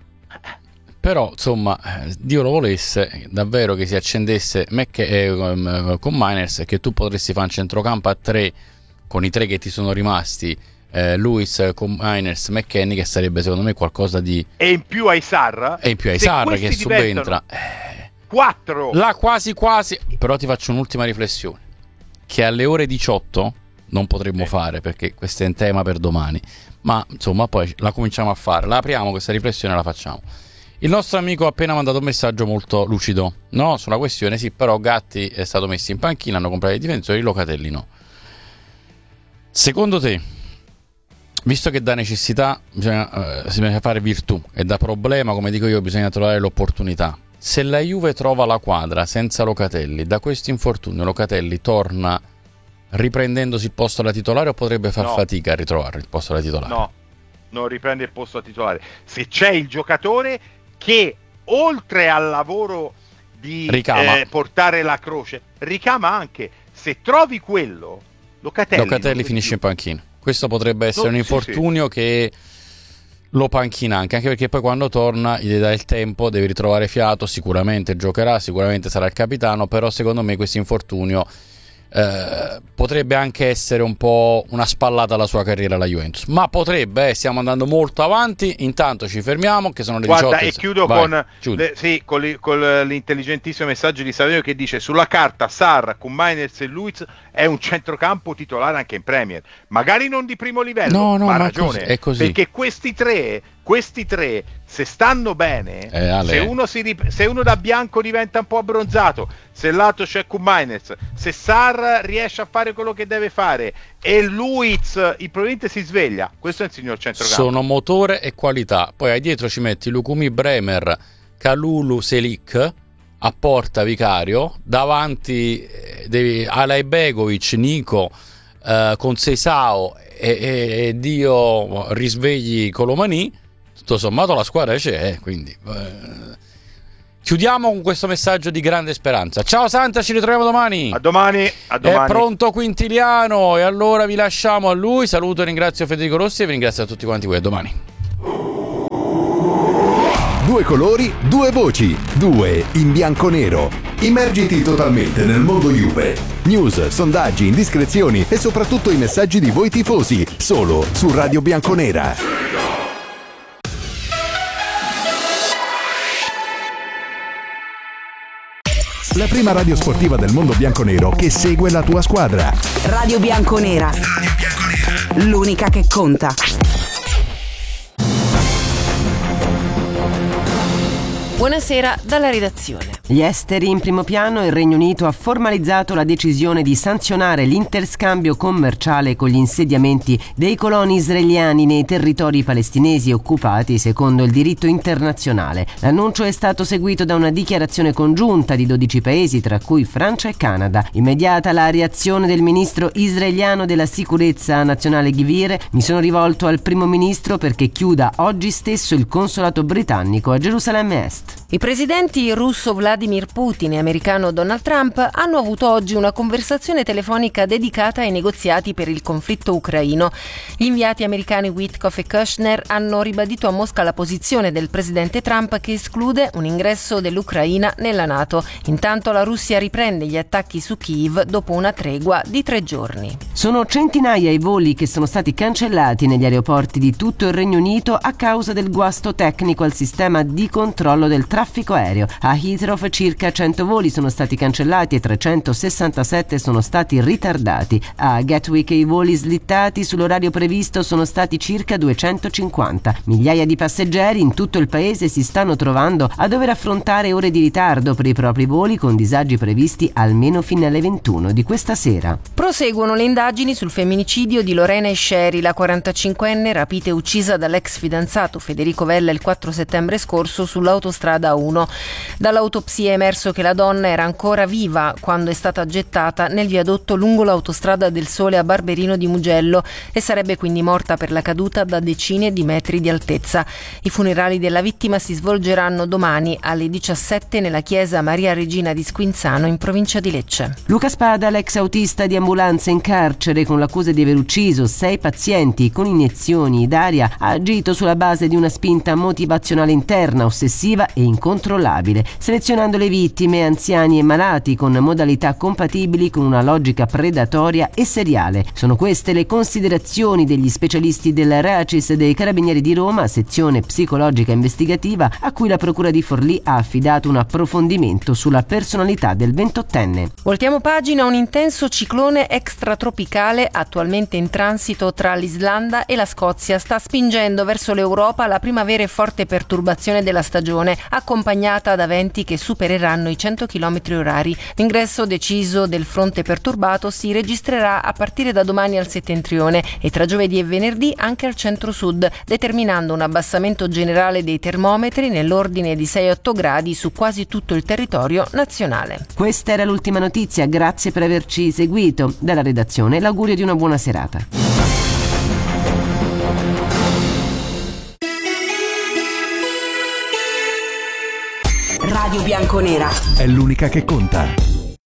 Però insomma, Dio lo volesse davvero che si accendesse Mac- eh, um, con Miners, e che tu potresti fare un centrocampo a tre con i tre che ti sono rimasti, eh, Luiz, con Miners, McKennie, che sarebbe secondo me qualcosa di... E in più ai Sarra. E in più ai Sarra che subentra. quattro. Là quasi quasi. Però ti faccio un'ultima riflessione, che alle ore diciotto non potremmo sì. fare, perché questo è un tema per domani, ma insomma poi la cominciamo a fare, la apriamo questa riflessione e la facciamo. Il nostro amico ha appena mandato un messaggio molto lucido, no? Sulla questione, sì, però Gatti è stato messo in panchina, hanno comprato i difensori, Locatelli no. Secondo te, visto che da necessità bisogna, eh, si bisogna fare virtù, e da problema, come dico io, bisogna trovare l'opportunità, se la Juve trova la quadra senza Locatelli, da questo infortunio Locatelli torna riprendendosi il posto da titolare, o potrebbe far no. fatica a ritrovare il posto da titolare? No, non riprende il posto da titolare. Se c'è il giocatore che oltre al lavoro di eh, portare la croce ricama anche, se trovi quello, Locatelli, Locatelli finisce in panchina. Questo potrebbe essere no, un infortunio sì, sì. che lo panchina anche, anche perché poi quando torna gli dà il tempo, deve ritrovare fiato, sicuramente giocherà, sicuramente sarà il capitano, però secondo me questo infortunio Eh, potrebbe anche essere un po' una spallata alla sua carriera alla Juventus, ma potrebbe, eh, stiamo andando molto avanti. Intanto ci fermiamo, che sono le diciotto. Guarda, e chiudo Vai, con, le, sì, con, li, con l'intelligentissimo messaggio di Saverio che dice: sulla carta Sarr, Koumajners e Luiz è un centrocampo titolare anche in Premier, magari non di primo livello, no, no, ma ha ma ragione, è così, è così. Perché questi tre questi tre, se stanno bene, eh, se, uno si rip- se uno da bianco diventa un po' abbronzato, se l'altro c'è Koumajners, se Sarr riesce a fare quello che deve fare e Luiz probabilmente si sveglia, questo è il signor centrocampo. Sono motore e qualità. Poi ai dietro ci metti Lukumi, Bremer, Kalulu, Selic a porta, Vicario davanti, devi Alai Begovic, Nico, uh, con Seisao e, e, e Dio risvegli Colomani, tutto sommato la squadra c'è, quindi uh, chiudiamo con questo messaggio di grande speranza. Ciao Santa, ci ritroviamo domani. A domani, a domani. È pronto Quintiliano e allora vi lasciamo a lui. Saluto e ringrazio Federico Rossi e vi ringrazio a tutti quanti voi. A domani. Due colori, due voci, due in bianco-nero. Immergiti totalmente nel mondo Juve. News, sondaggi, indiscrezioni e soprattutto i messaggi di voi tifosi, solo su Radio Bianconera. La prima radio sportiva del mondo bianconero che segue la tua squadra. Radio Bianconera. Radio Bianconera. L'unica che conta. Buonasera dalla redazione. Gli esteri in primo piano. Il Regno Unito ha formalizzato la decisione di sanzionare l'interscambio commerciale con gli insediamenti dei coloni israeliani nei territori palestinesi occupati secondo il diritto internazionale. L'annuncio è stato seguito da una dichiarazione congiunta di dodici paesi, tra cui Francia e Canada. Immediata la reazione del ministro israeliano della sicurezza nazionale Gvir. Mi sono rivolto al primo ministro perché chiuda oggi stesso il consolato britannico a Gerusalemme Est. I presidenti russo Vladimir Putin e americano Donald Trump hanno avuto oggi una conversazione telefonica dedicata ai negoziati per il conflitto ucraino. Gli inviati americani Witkoff e Kushner hanno ribadito a Mosca la posizione del presidente Trump che esclude un ingresso dell'Ucraina nella NATO. Intanto la Russia riprende gli attacchi su Kiev dopo una tregua di tre giorni. Sono centinaia i voli che sono stati cancellati negli aeroporti di tutto il Regno Unito a causa del guasto tecnico al sistema di controllo del traffico aereo. A Heathrow circa cento voli sono stati cancellati e trecentosessantasette sono stati ritardati. A Gatwick i voli slittati sull'orario previsto sono stati circa duecentocinquanta. Migliaia di passeggeri in tutto il paese si stanno trovando a dover affrontare ore di ritardo per i propri voli, con disagi previsti almeno fino alle ventuno di questa sera. Proseguono le indagini sul femminicidio di Lorena Esceri, la quarantacinquenne rapita e uccisa dall'ex fidanzato Federico Vella il quattro settembre scorso sull'autostrada uno. Dall'autopsia è emerso che la donna era ancora viva quando è stata gettata nel viadotto lungo l'autostrada del Sole a Barberino di Mugello e sarebbe quindi morta per la caduta da decine di metri di altezza. I funerali della vittima si svolgeranno domani alle diciassette nella chiesa Maria Regina di Squinzano in provincia di Lecce. Luca Spada, l'ex autista di ambulanza in carcere con l'accusa di aver ucciso sei pazienti con iniezioni d'aria, ha agito sulla base di una spinta motivazionale interna, ossessiva e incontrollabile, selezionando le vittime anziani e malati con modalità compatibili con una logica predatoria e seriale. Sono queste le considerazioni degli specialisti del RACIS dei Carabinieri di Roma, sezione psicologica investigativa, a cui la Procura di Forlì ha affidato un approfondimento sulla personalità del ventottenne. Voltiamo pagina. Un intenso ciclone extratropicale attualmente in transito tra l'Islanda e la Scozia sta spingendo verso l'Europa la prima vera e forte perturbazione della stagione, accompagnata da venti che supereranno i cento chilometri orari. L'ingresso deciso del fronte perturbato si registrerà a partire da domani al settentrione e tra giovedì e venerdì anche al centro-sud, determinando un abbassamento generale dei termometri nell'ordine di sei otto gradi su quasi tutto il territorio nazionale. Questa era l'ultima notizia, grazie per averci seguito. Dalla redazione l'augurio di una buona serata. Radio Bianconera è l'unica che conta.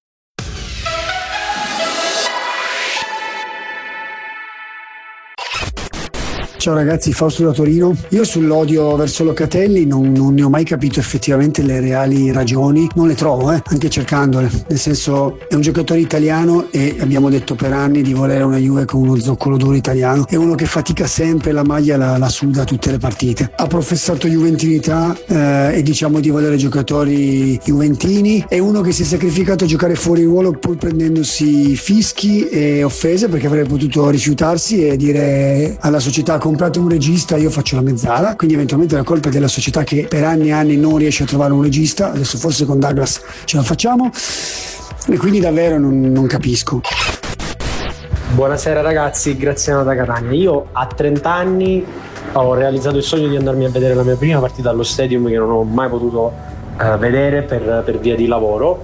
Ciao ragazzi, Fausto da Torino. Io sull'odio verso Locatelli non, non ne ho mai capito effettivamente le reali ragioni, non le trovo, eh, anche cercandole. Nel senso, è un giocatore italiano e abbiamo detto per anni di volere una Juve con uno zoccolo duro italiano. È uno che fatica sempre, la maglia la, la suda tutte le partite. Ha professato juventinità eh, e diciamo di volere giocatori juventini. È uno che si è sacrificato a giocare fuori ruolo pur prendendosi fischi e offese, perché avrebbe potuto rifiutarsi e dire alla società: comprate un regista, io faccio la mezzala. Quindi eventualmente la colpa è della società che per anni e anni non riesce a trovare un regista. Adesso forse con Douglas ce la facciamo, e quindi davvero non, non capisco. Buonasera ragazzi, Graziano da Catania. Io a trenta anni ho realizzato il sogno di andarmi a vedere la mia prima partita allo Stadium, che non ho mai potuto uh, vedere per, per via di lavoro,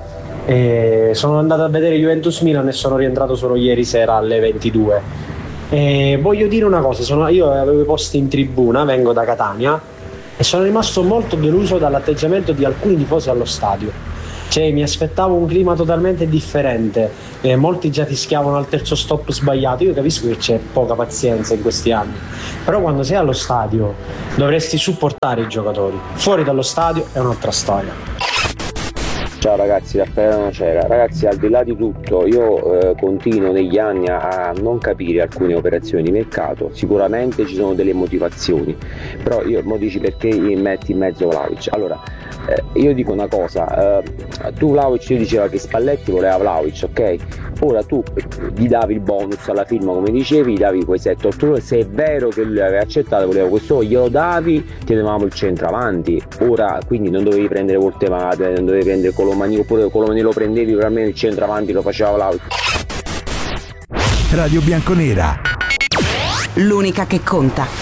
E sono andato a vedere Juventus Milan e sono rientrato solo ieri sera alle ventidue. E voglio dire una cosa, sono, io avevo i posti in tribuna, vengo da Catania e sono rimasto molto deluso dall'atteggiamento di alcuni tifosi allo stadio. Cioè, mi aspettavo un clima totalmente differente, e molti già fischiavano al terzo stop sbagliato. Io capisco che c'è poca pazienza in questi anni, però quando sei allo stadio dovresti supportare i giocatori. Fuori dallo stadio è un'altra storia. Ciao ragazzi, Raffaele Nocera. Ragazzi, al di là di tutto, io eh, continuo negli anni a non capire alcune operazioni di mercato. Sicuramente ci sono delle motivazioni, però io mo dici perché metti in mezzo Vlahovic. Allora, eh, io dico una cosa, eh, tu Vlahovic diceva che Spalletti voleva Vlahovic, ok? Ora tu gli davi il bonus alla firma, come dicevi, gli davi quei sette otto ore, se è vero che lui aveva accettato, voleva questo, glielo davi, ti avevamo il centravanti. Ora quindi non dovevi prendere Voltemade, non dovevi prendere Colomani, oppure Colomani lo prendevi, per me il centravanti lo faceva Vlahovic. Radio Bianconera, l'unica che conta.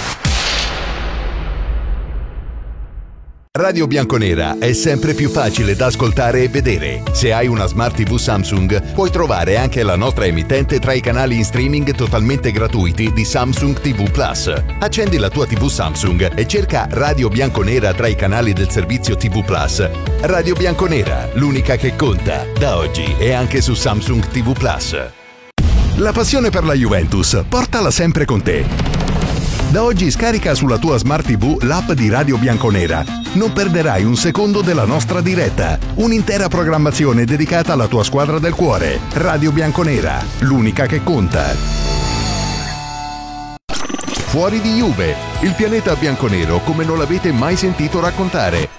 Radio Bianconera è sempre più facile da ascoltare e vedere. Se hai una Smart tivù Samsung, puoi trovare anche la nostra emittente tra i canali in streaming totalmente gratuiti di Samsung ti vu Plus. Accendi la tua tivù Samsung e cerca Radio Bianconera tra i canali del servizio ti vu Plus. Radio Bianconera, l'unica che conta, da oggi e anche su Samsung ti vu Plus. La passione per la Juventus, portala sempre con te. Da oggi scarica sulla tua Smart tivù l'app di Radio Bianconera. Non perderai un secondo della nostra diretta. Un'intera programmazione dedicata alla tua squadra del cuore. Radio Bianconera, l'unica che conta. Fuori di Juve, il pianeta bianconero come non l'avete mai sentito raccontare.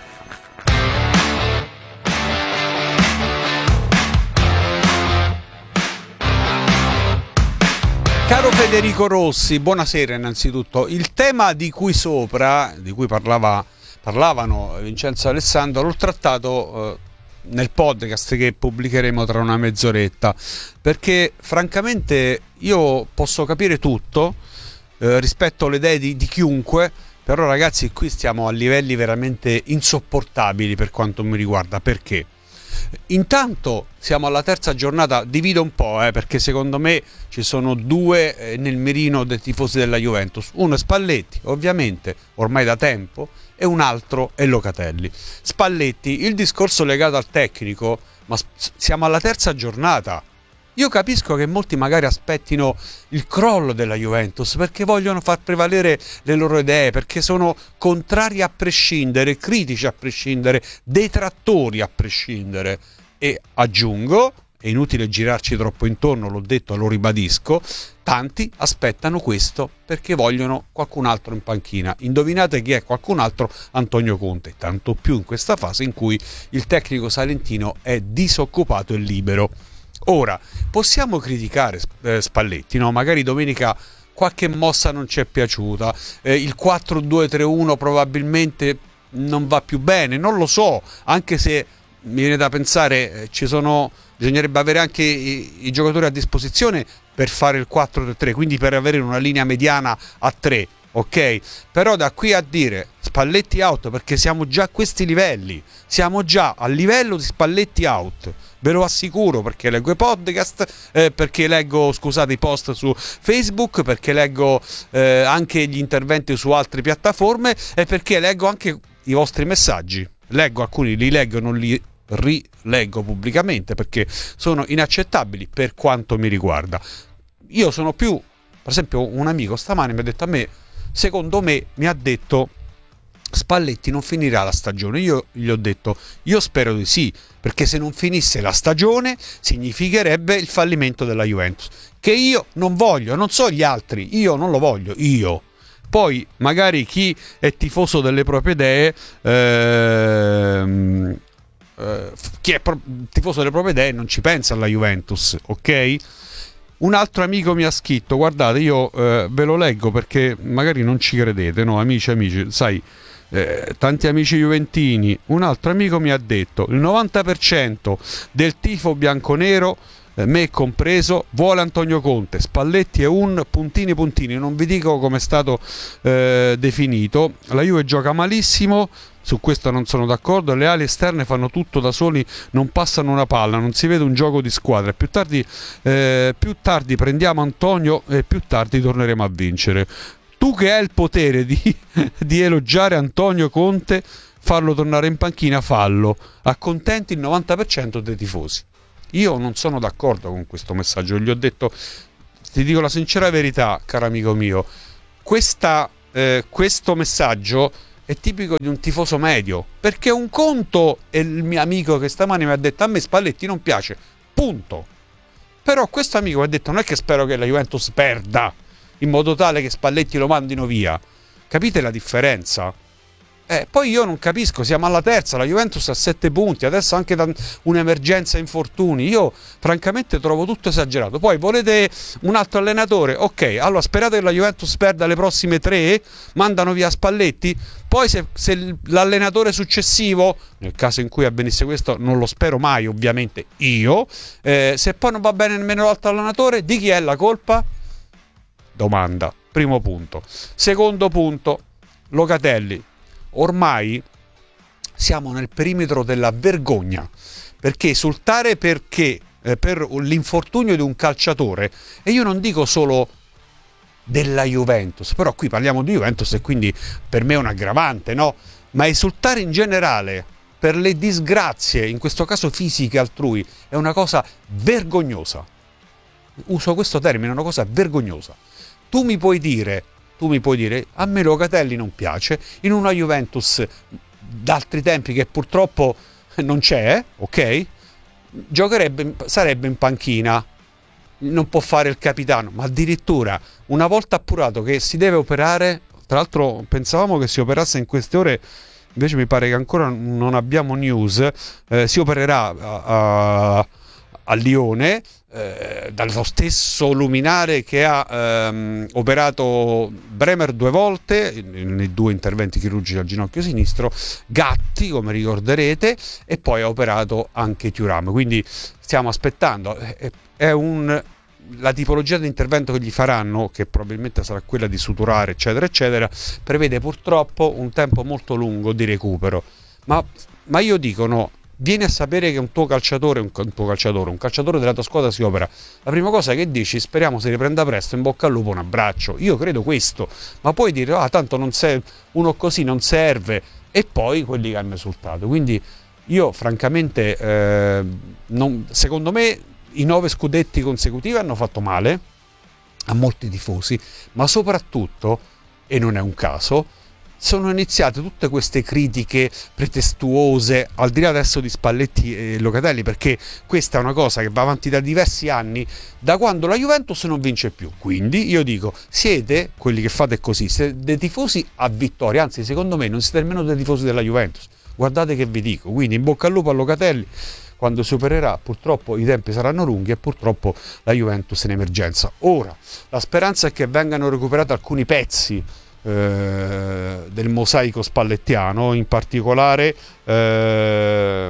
Caro Federico Rossi, buonasera innanzitutto. Il tema di cui sopra, di cui parlava, parlavano Vincenzo e Alessandro, l'ho trattato eh, nel podcast che pubblicheremo tra una mezz'oretta, perché francamente io posso capire tutto eh, rispetto alle idee di, di chiunque, però ragazzi qui stiamo a livelli veramente insopportabili per quanto mi riguarda. Perché? Intanto siamo alla terza giornata, divido un po' eh, perché secondo me ci sono due eh, nel mirino dei tifosi della Juventus. Uno è Spalletti, ovviamente, ormai da tempo, e un altro è Locatelli. Spalletti, il discorso legato al tecnico, ma siamo alla terza giornata. Io capisco che molti magari aspettino il crollo della Juventus perché vogliono far prevalere le loro idee, perché sono contrari a prescindere, critici a prescindere, detrattori a prescindere. E aggiungo, è inutile girarci troppo intorno, l'ho detto e lo ribadisco, tanti aspettano questo perché vogliono qualcun altro in panchina. Indovinate chi è qualcun altro? Antonio Conte, tanto più in questa fase in cui il tecnico salentino è disoccupato e libero. Ora, possiamo criticare eh, Spalletti, no? Magari domenica qualche mossa non ci è piaciuta, eh, il quattro due tre uno probabilmente non va più bene, non lo so, anche se mi viene da pensare eh, ci sono, bisognerebbe avere anche i, i giocatori a disposizione per fare il quattro tre tre, quindi per avere una linea mediana a tre. Ok, però da qui a dire Spalletti out, perché siamo già a questi livelli, siamo già a livello di Spalletti out, ve lo assicuro, perché leggo i podcast, eh, perché leggo, scusate, i post su Facebook, perché leggo eh, anche gli interventi su altre piattaforme e perché leggo anche i vostri messaggi. Leggo alcuni, li leggo, non li rileggo pubblicamente perché sono inaccettabili per quanto mi riguarda. Io sono più, per esempio, un amico stamani mi ha detto a me, secondo me, mi ha detto Spalletti non finirà la stagione. Io gli ho detto io spero di sì, perché se non finisse la stagione significherebbe il fallimento della Juventus, che io non voglio, non so gli altri, io non lo voglio, io. Poi magari chi è tifoso delle proprie idee, ehm, eh, chi è pro- tifoso delle proprie idee non ci pensa alla Juventus, ok? Un altro amico mi ha scritto, guardate, io eh, ve lo leggo perché magari non ci credete, no, amici, amici, sai, eh, tanti amici juventini. Un altro amico mi ha detto, il novanta per cento del tifo bianconero eh, me compreso, vuole Antonio Conte, Spalletti è un puntini puntini, non vi dico come è stato eh, definito. La Juve gioca malissimo, su questo non sono d'accordo, le ali esterne fanno tutto da soli, non passano una palla, non si vede un gioco di squadra. Più tardi, eh, più tardi prendiamo Antonio e più tardi torneremo a vincere. Tu che hai il potere di, di elogiare Antonio Conte, farlo tornare in panchina, fallo, accontenti il novanta per cento dei tifosi. Io non sono d'accordo con questo messaggio, gli ho detto, ti dico la sincera verità, caro amico mio, questa, eh, questo messaggio è tipico di un tifoso medio, perché un conto è il mio amico che stamani mi ha detto a me Spalletti non piace, punto. Però questo amico mi ha detto non è che spero che la Juventus perda in modo tale che Spalletti lo mandino via, capite la differenza? Eh, poi io non capisco, siamo alla terza, la Juventus ha sette punti, adesso anche da un'emergenza infortuni, io francamente trovo tutto esagerato. Poi volete un altro allenatore? Ok, allora sperate che la Juventus perda le prossime tre, mandano via Spalletti, poi se, se l'allenatore successivo, nel caso in cui avvenisse questo, non lo spero mai ovviamente io, eh, se poi non va bene nemmeno l'altro allenatore, di chi è la colpa? Domanda, primo punto. Secondo punto, Locatelli. Ormai siamo nel perimetro della vergogna, perché esultare perché eh, per l'infortunio di un calciatore, e io non dico solo della Juventus, però qui parliamo di Juventus e quindi per me è un aggravante, no? Ma esultare in generale per le disgrazie, in questo caso fisiche altrui, è una cosa vergognosa. Uso questo termine, è una cosa vergognosa. Tu mi puoi dire Tu mi puoi dire, a me Locatelli non piace, in una Juventus d'altri tempi che purtroppo non c'è, ok? Giocherebbe, sarebbe in panchina, non può fare il capitano, ma addirittura una volta appurato che si deve operare, tra l'altro pensavamo che si operasse in queste ore, invece mi pare che ancora non abbiamo news, eh, si opererà a, a, a Lione, Eh, dallo stesso luminare che ha ehm, operato Bremer due volte nei due interventi chirurgici al ginocchio sinistro, Gatti come ricorderete, e poi ha operato anche Thuram, quindi stiamo aspettando, è, è un, la tipologia di intervento che gli faranno, che probabilmente sarà quella di suturare eccetera eccetera, prevede purtroppo un tempo molto lungo di recupero, ma, ma io dico no. Vieni a sapere che un tuo calciatore, un, un tuo calciatore, un calciatore della tua squadra si opera, la prima cosa che dici, speriamo si riprenda presto, in bocca al lupo, un abbraccio. Io credo questo, ma poi dire ah tanto non sei uno così, non serve, e poi quelli che hanno esultato. Quindi io francamente eh, non, secondo me i nove scudetti consecutivi hanno fatto male a molti tifosi, ma soprattutto, e non è un caso, sono iniziate tutte queste critiche pretestuose, al di là adesso di Spalletti e Locatelli, perché questa è una cosa che va avanti da diversi anni, da quando la Juventus non vince più. Quindi io dico, siete, quelli che fate così, siete dei tifosi a vittoria, anzi secondo me non siete nemmeno dei tifosi della Juventus, guardate che vi dico. Quindi in bocca al lupo a Locatelli, quando si opererà purtroppo i tempi saranno lunghi e purtroppo la Juventus in emergenza. Ora, la speranza è che vengano recuperati alcuni pezzi del mosaico spallettiano, in particolare eh,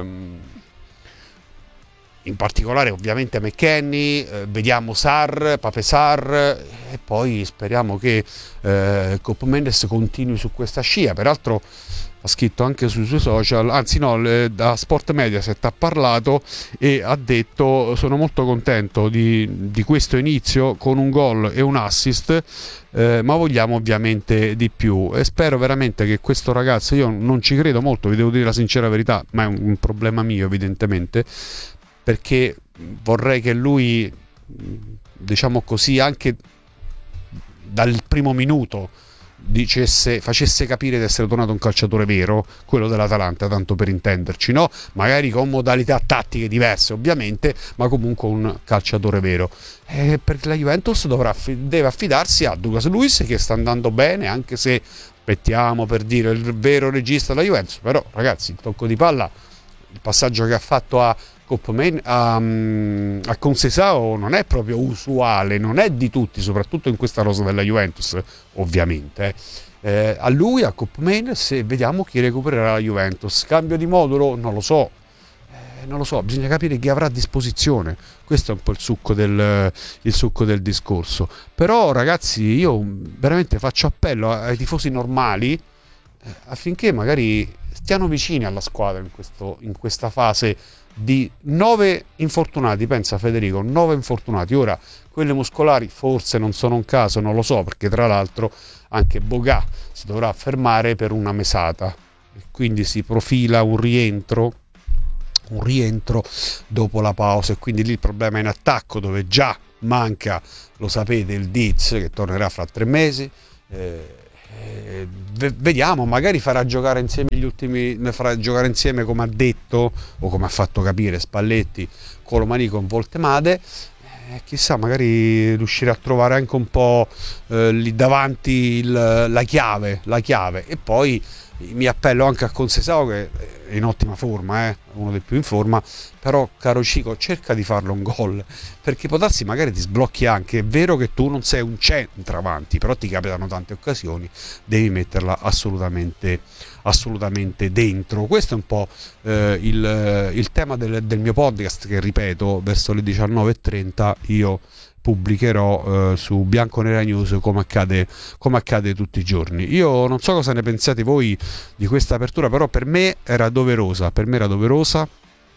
in particolare ovviamente McKennie, eh, vediamo Sarr, Pape Sarr, e poi speriamo che eh, Cop Mendes continui su questa scia. Peraltro ha scritto anche sui suoi social, anzi no, le, da Sport Mediaset ha parlato e ha detto sono molto contento di, di questo inizio con un gol e un assist, eh, ma vogliamo ovviamente di più, e spero veramente che questo ragazzo, io non ci credo molto, vi devo dire la sincera verità, ma è un, un problema mio evidentemente, perché vorrei che lui, diciamo così, anche dal primo minuto dicesse, facesse capire di essere tornato un calciatore vero, quello dell'Atalanta, tanto per intenderci, no? Magari con modalità tattiche diverse ovviamente, ma comunque un calciatore vero. E perché la Juventus dovrà, deve affidarsi a Douglas Luiz, che sta andando bene, anche se aspettiamo per dire il vero regista della Juventus, però ragazzi, il tocco di palla, il passaggio che ha fatto a a, a Conceição non è proprio usuale, non è di tutti, soprattutto in questa rosa della Juventus ovviamente. Eh, a lui, a Koopmeiners, e vediamo chi recupererà la Juventus. Cambio di modulo? Non lo so. Eh, non lo so, bisogna capire chi avrà a disposizione. Questo è un po' il succo del, il succo del discorso. Però ragazzi, io veramente faccio appello ai tifosi normali eh, affinché magari stiano vicini alla squadra in, questo, in questa fase di nove infortunati. Pensa Federico, nove infortunati. Ora, quelle muscolari forse non sono un caso, non lo so, perché tra l'altro anche Bogà si dovrà fermare per una mesata, quindi si profila un rientro un rientro dopo la pausa, e quindi lì il problema è in attacco, dove già manca, lo sapete, il Diz che tornerà fra tre mesi. eh, eh, vediamo, magari farà giocare insieme gli ultimi farà giocare insieme, come ha detto o come ha fatto capire Spalletti, Colomani con Voltemade. Eh, chissà, magari riuscirà a trovare anche un po' eh, lì davanti il, la chiave la chiave e poi mi appello anche a Concesao, che è in ottima forma, eh, uno dei più in forma, però caro Cico, cerca di farlo un gol, perché può darsi magari ti sblocchi anche. È vero che tu non sei un centravanti, però ti capitano tante occasioni, devi metterla assolutamente assolutamente dentro. Questo è un po' eh, il, il tema del, del mio podcast, che ripeto, verso le diciannove e trenta io pubblicherò eh, su Bianconera News, come accade, come accade tutti i giorni. Io non so cosa ne pensate voi di questa apertura, però per me era doverosa, per me era doverosa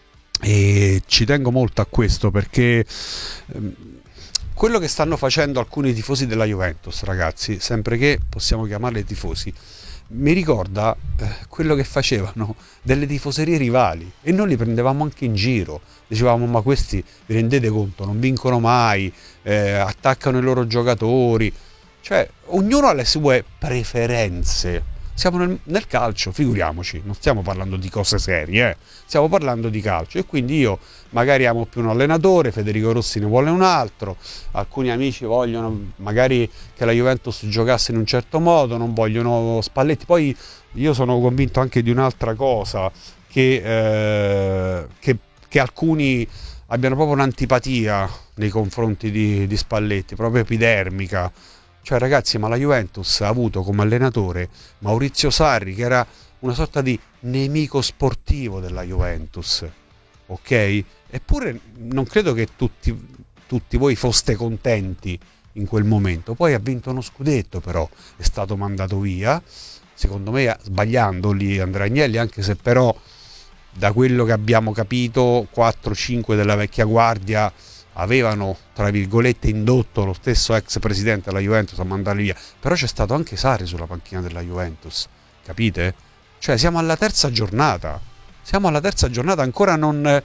e ci tengo molto a questo, perché ehm, quello che stanno facendo alcuni tifosi della Juventus, ragazzi, sempre che possiamo chiamarli tifosi, mi ricorda eh, quello che facevano delle tifoserie rivali, e noi li prendevamo anche in giro, dicevamo: ma questi, vi rendete conto, non vincono mai, eh, attaccano i loro giocatori. Cioè, ognuno ha le sue preferenze. Siamo nel, nel calcio, figuriamoci, non stiamo parlando di cose serie, eh. Stiamo parlando di calcio, e quindi io magari amo più un allenatore, Federico Rossi ne vuole un altro, alcuni amici vogliono magari che la Juventus giocasse in un certo modo, non vogliono Spalletti. Poi io sono convinto anche di un'altra cosa, che, eh, che, che alcuni abbiano proprio un'antipatia nei confronti di, di Spalletti, proprio epidermica. Cioè, ragazzi, ma la Juventus ha avuto come allenatore Maurizio Sarri, che era una sorta di nemico sportivo della Juventus, ok? Eppure non credo che tutti, tutti voi foste contenti in quel momento. Poi ha vinto uno scudetto, però è stato mandato via, secondo me sbagliando lì Andrea Agnelli, anche se però da quello che abbiamo capito quattro cinque della vecchia guardia avevano, tra virgolette, indotto lo stesso ex presidente della Juventus a mandarli via. Però c'è stato anche Sarri sulla panchina della Juventus, capite? Cioè, siamo alla terza giornata siamo alla terza giornata, ancora non eh,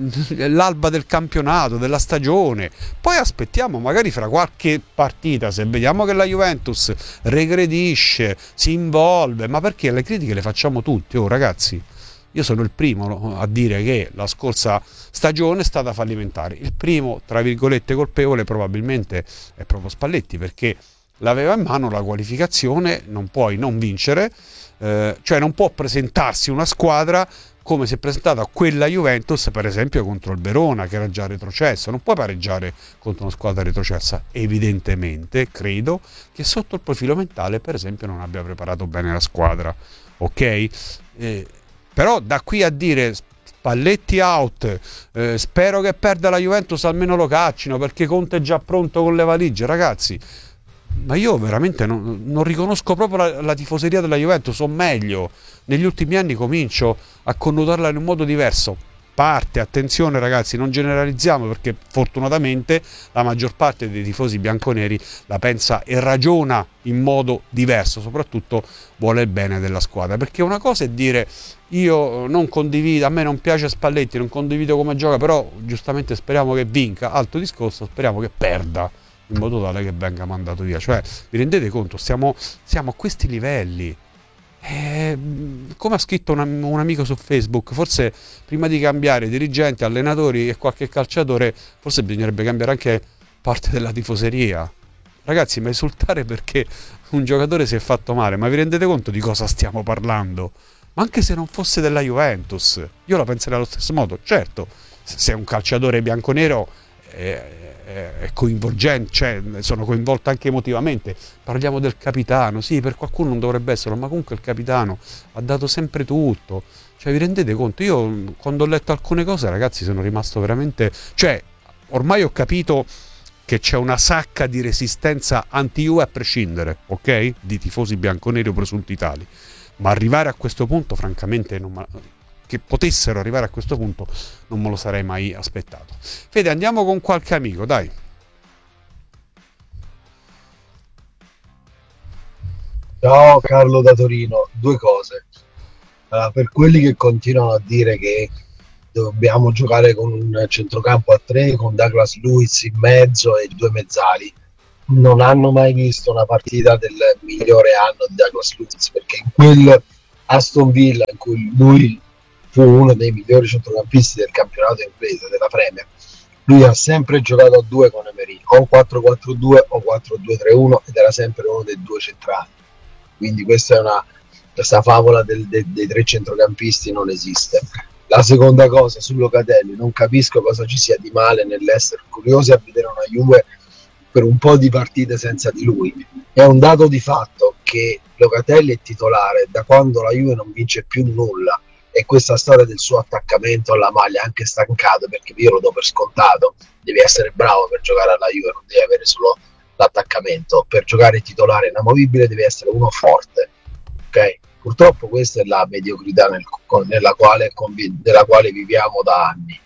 l'alba del campionato, della stagione. Poi aspettiamo magari fra qualche partita, se vediamo che la Juventus regredisce, si involve, ma perché le critiche le facciamo tutti, oh ragazzi. Io sono il primo a dire che la scorsa stagione è stata fallimentare. Il primo, tra virgolette, colpevole probabilmente è proprio Spalletti, perché l'aveva in mano la qualificazione, non puoi non vincere, eh, cioè non può presentarsi una squadra come si è presentata quella Juventus, per esempio, contro il Verona, che era già retrocesso. Non puoi pareggiare contro una squadra retrocessa. Evidentemente, credo che sotto il profilo mentale, per esempio, non abbia preparato bene la squadra, ok? Eh, Però da qui a dire Spalletti out, eh, spero che perda la Juventus, almeno lo caccino, perché Conte è già pronto con le valigie, ragazzi. Ma io veramente non, non riconosco proprio la, la tifoseria della Juventus, o meglio, negli ultimi anni comincio a connotarla in un modo diverso. Parte, attenzione ragazzi, non generalizziamo, perché fortunatamente la maggior parte dei tifosi bianconeri la pensa e ragiona in modo diverso, soprattutto vuole il bene della squadra. Perché una cosa è dire: io non condivido, a me non piace Spalletti, non condivido come gioca, però giustamente speriamo che vinca. Altro discorso, speriamo che perda, in modo tale che venga mandato via. Cioè, vi rendete conto, stiamo, siamo a questi livelli. Eh, come ha scritto un, un amico su Facebook, forse prima di cambiare dirigenti, allenatori e qualche calciatore, forse bisognerebbe cambiare anche parte della tifoseria. Ragazzi, ma esultare perché un giocatore si è fatto male, ma vi rendete conto di cosa stiamo parlando? Ma anche se non fosse della Juventus, io la penserei allo stesso modo. Certo, se è un calciatore bianconero è, è, è coinvolgente, cioè sono coinvolto anche emotivamente. Parliamo del capitano, sì, per qualcuno non dovrebbe esserlo, ma comunque il capitano ha dato sempre tutto. Cioè, vi rendete conto? Io quando ho letto alcune cose, ragazzi, sono rimasto veramente... Cioè, ormai ho capito che c'è una sacca di resistenza anti-Juve a prescindere, ok? Di tifosi bianconeri o presunti tali. Ma arrivare a questo punto, francamente, non ma... che potessero arrivare a questo punto, non me lo sarei mai aspettato. Fede, andiamo con qualche amico, dai. Ciao Carlo da Torino, due cose. Allora, per quelli che continuano a dire che dobbiamo giocare con un centrocampo a tre, con Douglas Luiz in mezzo e due mezzali, non hanno mai visto una partita del migliore anno di Douglas Luiz, perché in quel Aston Villa in cui lui fu uno dei migliori centrocampisti del campionato inglese, della Premier, lui ha sempre giocato a due con Emery, o quattro quattro due o quattro due tre uno, ed era sempre uno dei due centrali. Quindi questa è una questa favola del, de, dei tre centrocampisti non esiste. La seconda cosa, su Locatelli, non capisco cosa ci sia di male nell'essere curiosi a vedere una Juve per un po' di partite senza di lui. È un dato di fatto che Locatelli è titolare da quando la Juve non vince più nulla, e questa storia del suo attaccamento alla maglia, anche stancato, perché io lo do per scontato, devi essere bravo per giocare alla Juve, non devi avere solo l'attaccamento. Per giocare titolare inamovibile devi essere uno forte, ok? Purtroppo questa è la mediocrità nel, nella, quale, nella quale viviamo da anni.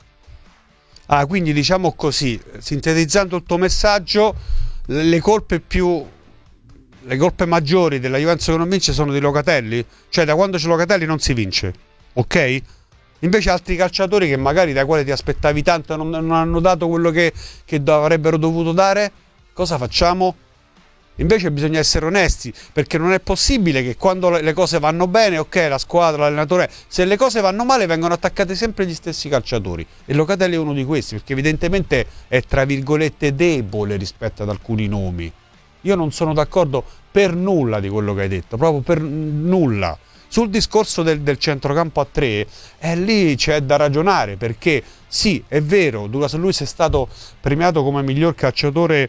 Ah, quindi diciamo così, sintetizzando il tuo messaggio, le colpe più le colpe maggiori della Juventus che non vince sono di Locatelli? Cioè, da quando c'è Locatelli non si vince, ok? Invece altri calciatori che magari da quali ti aspettavi tanto non, non hanno dato quello che, che avrebbero dovuto dare, cosa facciamo? Invece bisogna essere onesti, perché non è possibile che quando le cose vanno bene, ok, la squadra, l'allenatore, se le cose vanno male vengono attaccati sempre gli stessi calciatori, e Locatelli è uno di questi, perché evidentemente è tra virgolette debole rispetto ad alcuni nomi. Io non sono d'accordo per nulla di quello che hai detto, proprio per nulla. Sul discorso del, del centrocampo a tre, eh, lì c'è da ragionare, perché sì, è vero, Douglas Luiz è stato premiato come miglior calciatore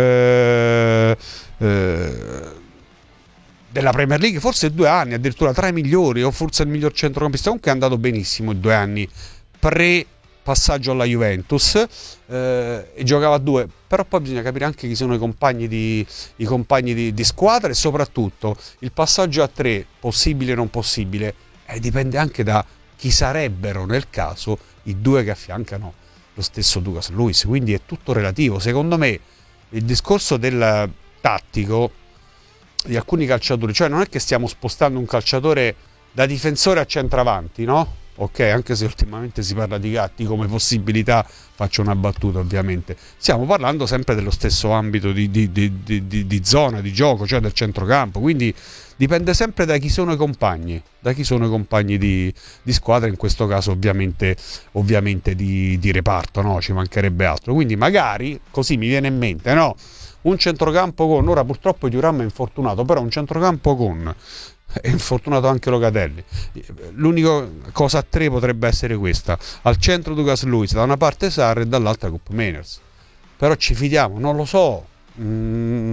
eh, eh, della Premier League, forse due anni, addirittura tra i migliori, o forse il miglior centrocampista. Comunque è andato benissimo in due anni pre passaggio alla Juventus, eh, e giocava a due, però poi bisogna capire anche chi sono i compagni di, i compagni di, di squadra, e soprattutto il passaggio a tre, possibile o non possibile, eh, dipende anche da chi sarebbero nel caso i due che affiancano lo stesso Douglas Luiz, quindi è tutto relativo. Secondo me il discorso del tattico di alcuni calciatori, cioè non è che stiamo spostando un calciatore da difensore a centravanti, no? Ok, anche se ultimamente si parla di Gatti come possibilità, faccio una battuta ovviamente, stiamo parlando sempre dello stesso ambito di, di, di, di, di zona, di gioco, cioè del centrocampo, quindi dipende sempre da chi sono i compagni, da chi sono i compagni di, di squadra, in questo caso ovviamente, ovviamente di, di reparto, no? Ci mancherebbe altro, quindi magari, così mi viene in mente, no? Un centrocampo con, ora purtroppo Thuram è infortunato, però un centrocampo con... è infortunato anche Locatelli, l'unica cosa a tre potrebbe essere questa: al centro Douglas Luiz, da una parte Sarri e dall'altra Koop Meiners. Però ci fidiamo? Non lo so, mm,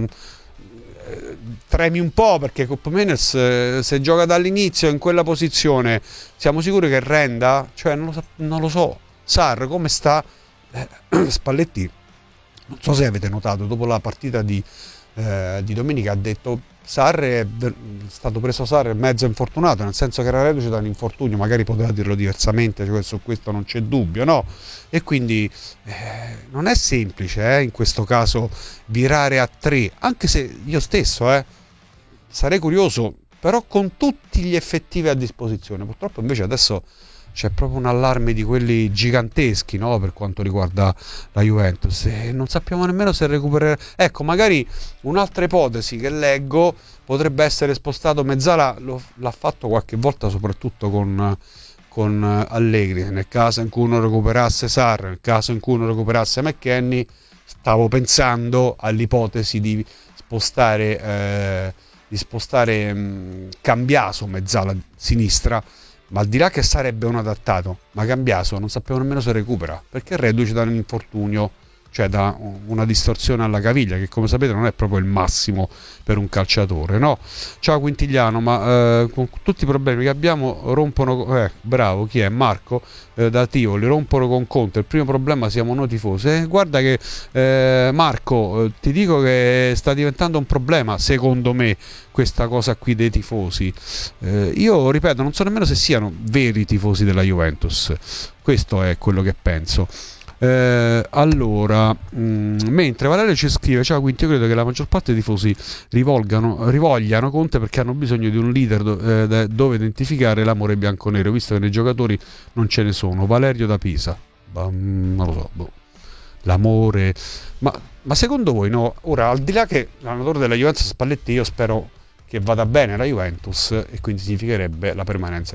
tremi un po', perché Koop Meiners, eh, se gioca dall'inizio in quella posizione, siamo sicuri che renda? Cioè non lo so, non lo so. Sarri come sta? Eh, Spalletti, non so se avete notato, dopo la partita di, eh, di domenica ha detto Sarri è stato preso Sarri mezzo infortunato, nel senso che era reduce da un infortunio, magari poteva dirlo diversamente, cioè su questo non c'è dubbio, no? E quindi eh, non è semplice eh, in questo caso virare a tre, anche se io stesso eh, sarei curioso, però con tutti gli effettivi a disposizione. Purtroppo invece adesso c'è proprio un allarme di quelli giganteschi, no? Per quanto riguarda la Juventus, e non sappiamo nemmeno se recupererà. Ecco, magari un'altra ipotesi che leggo potrebbe essere spostato Mezzala, lo, l'ha fatto qualche volta soprattutto con, con Allegri, nel caso in cui uno recuperasse Sarri, nel caso in cui uno recuperasse McKennie, stavo pensando all'ipotesi di spostare eh, di spostare mh, Cambiaso Mezzala sinistra, ma al di là che sarebbe un adattato, ma Cambiaso non sappiamo nemmeno se recupera, perché è reduce da un infortunio, cioè da una distorsione alla caviglia, che come sapete non è proprio il massimo per un calciatore, no? Ciao Quintigliano, ma eh, con tutti i problemi che abbiamo rompono, eh, bravo, chi è? Marco eh, da Tivoli, rompono con Conte, il primo problema siamo noi tifosi. Eh, guarda che eh, Marco, eh, ti dico che sta diventando un problema, secondo me, questa cosa qui dei tifosi. Eh, io ripeto, non so nemmeno se siano veri tifosi della Juventus, questo è quello che penso. Eh, allora, mh, mentre Valerio ci scrive: ciao Quinti, io credo che la maggior parte dei tifosi rivolgano, rivogliano Conte perché hanno bisogno di un leader do, eh, dove identificare l'amore bianconero, visto che nei giocatori non ce ne sono. Valerio da Pisa. Bah, non lo so, boh. L'amore, ma, ma secondo voi, no? Ora, al di là che l'allenatore della Juventus Spalletti, io spero che vada bene la Juventus, e quindi significherebbe la permanenza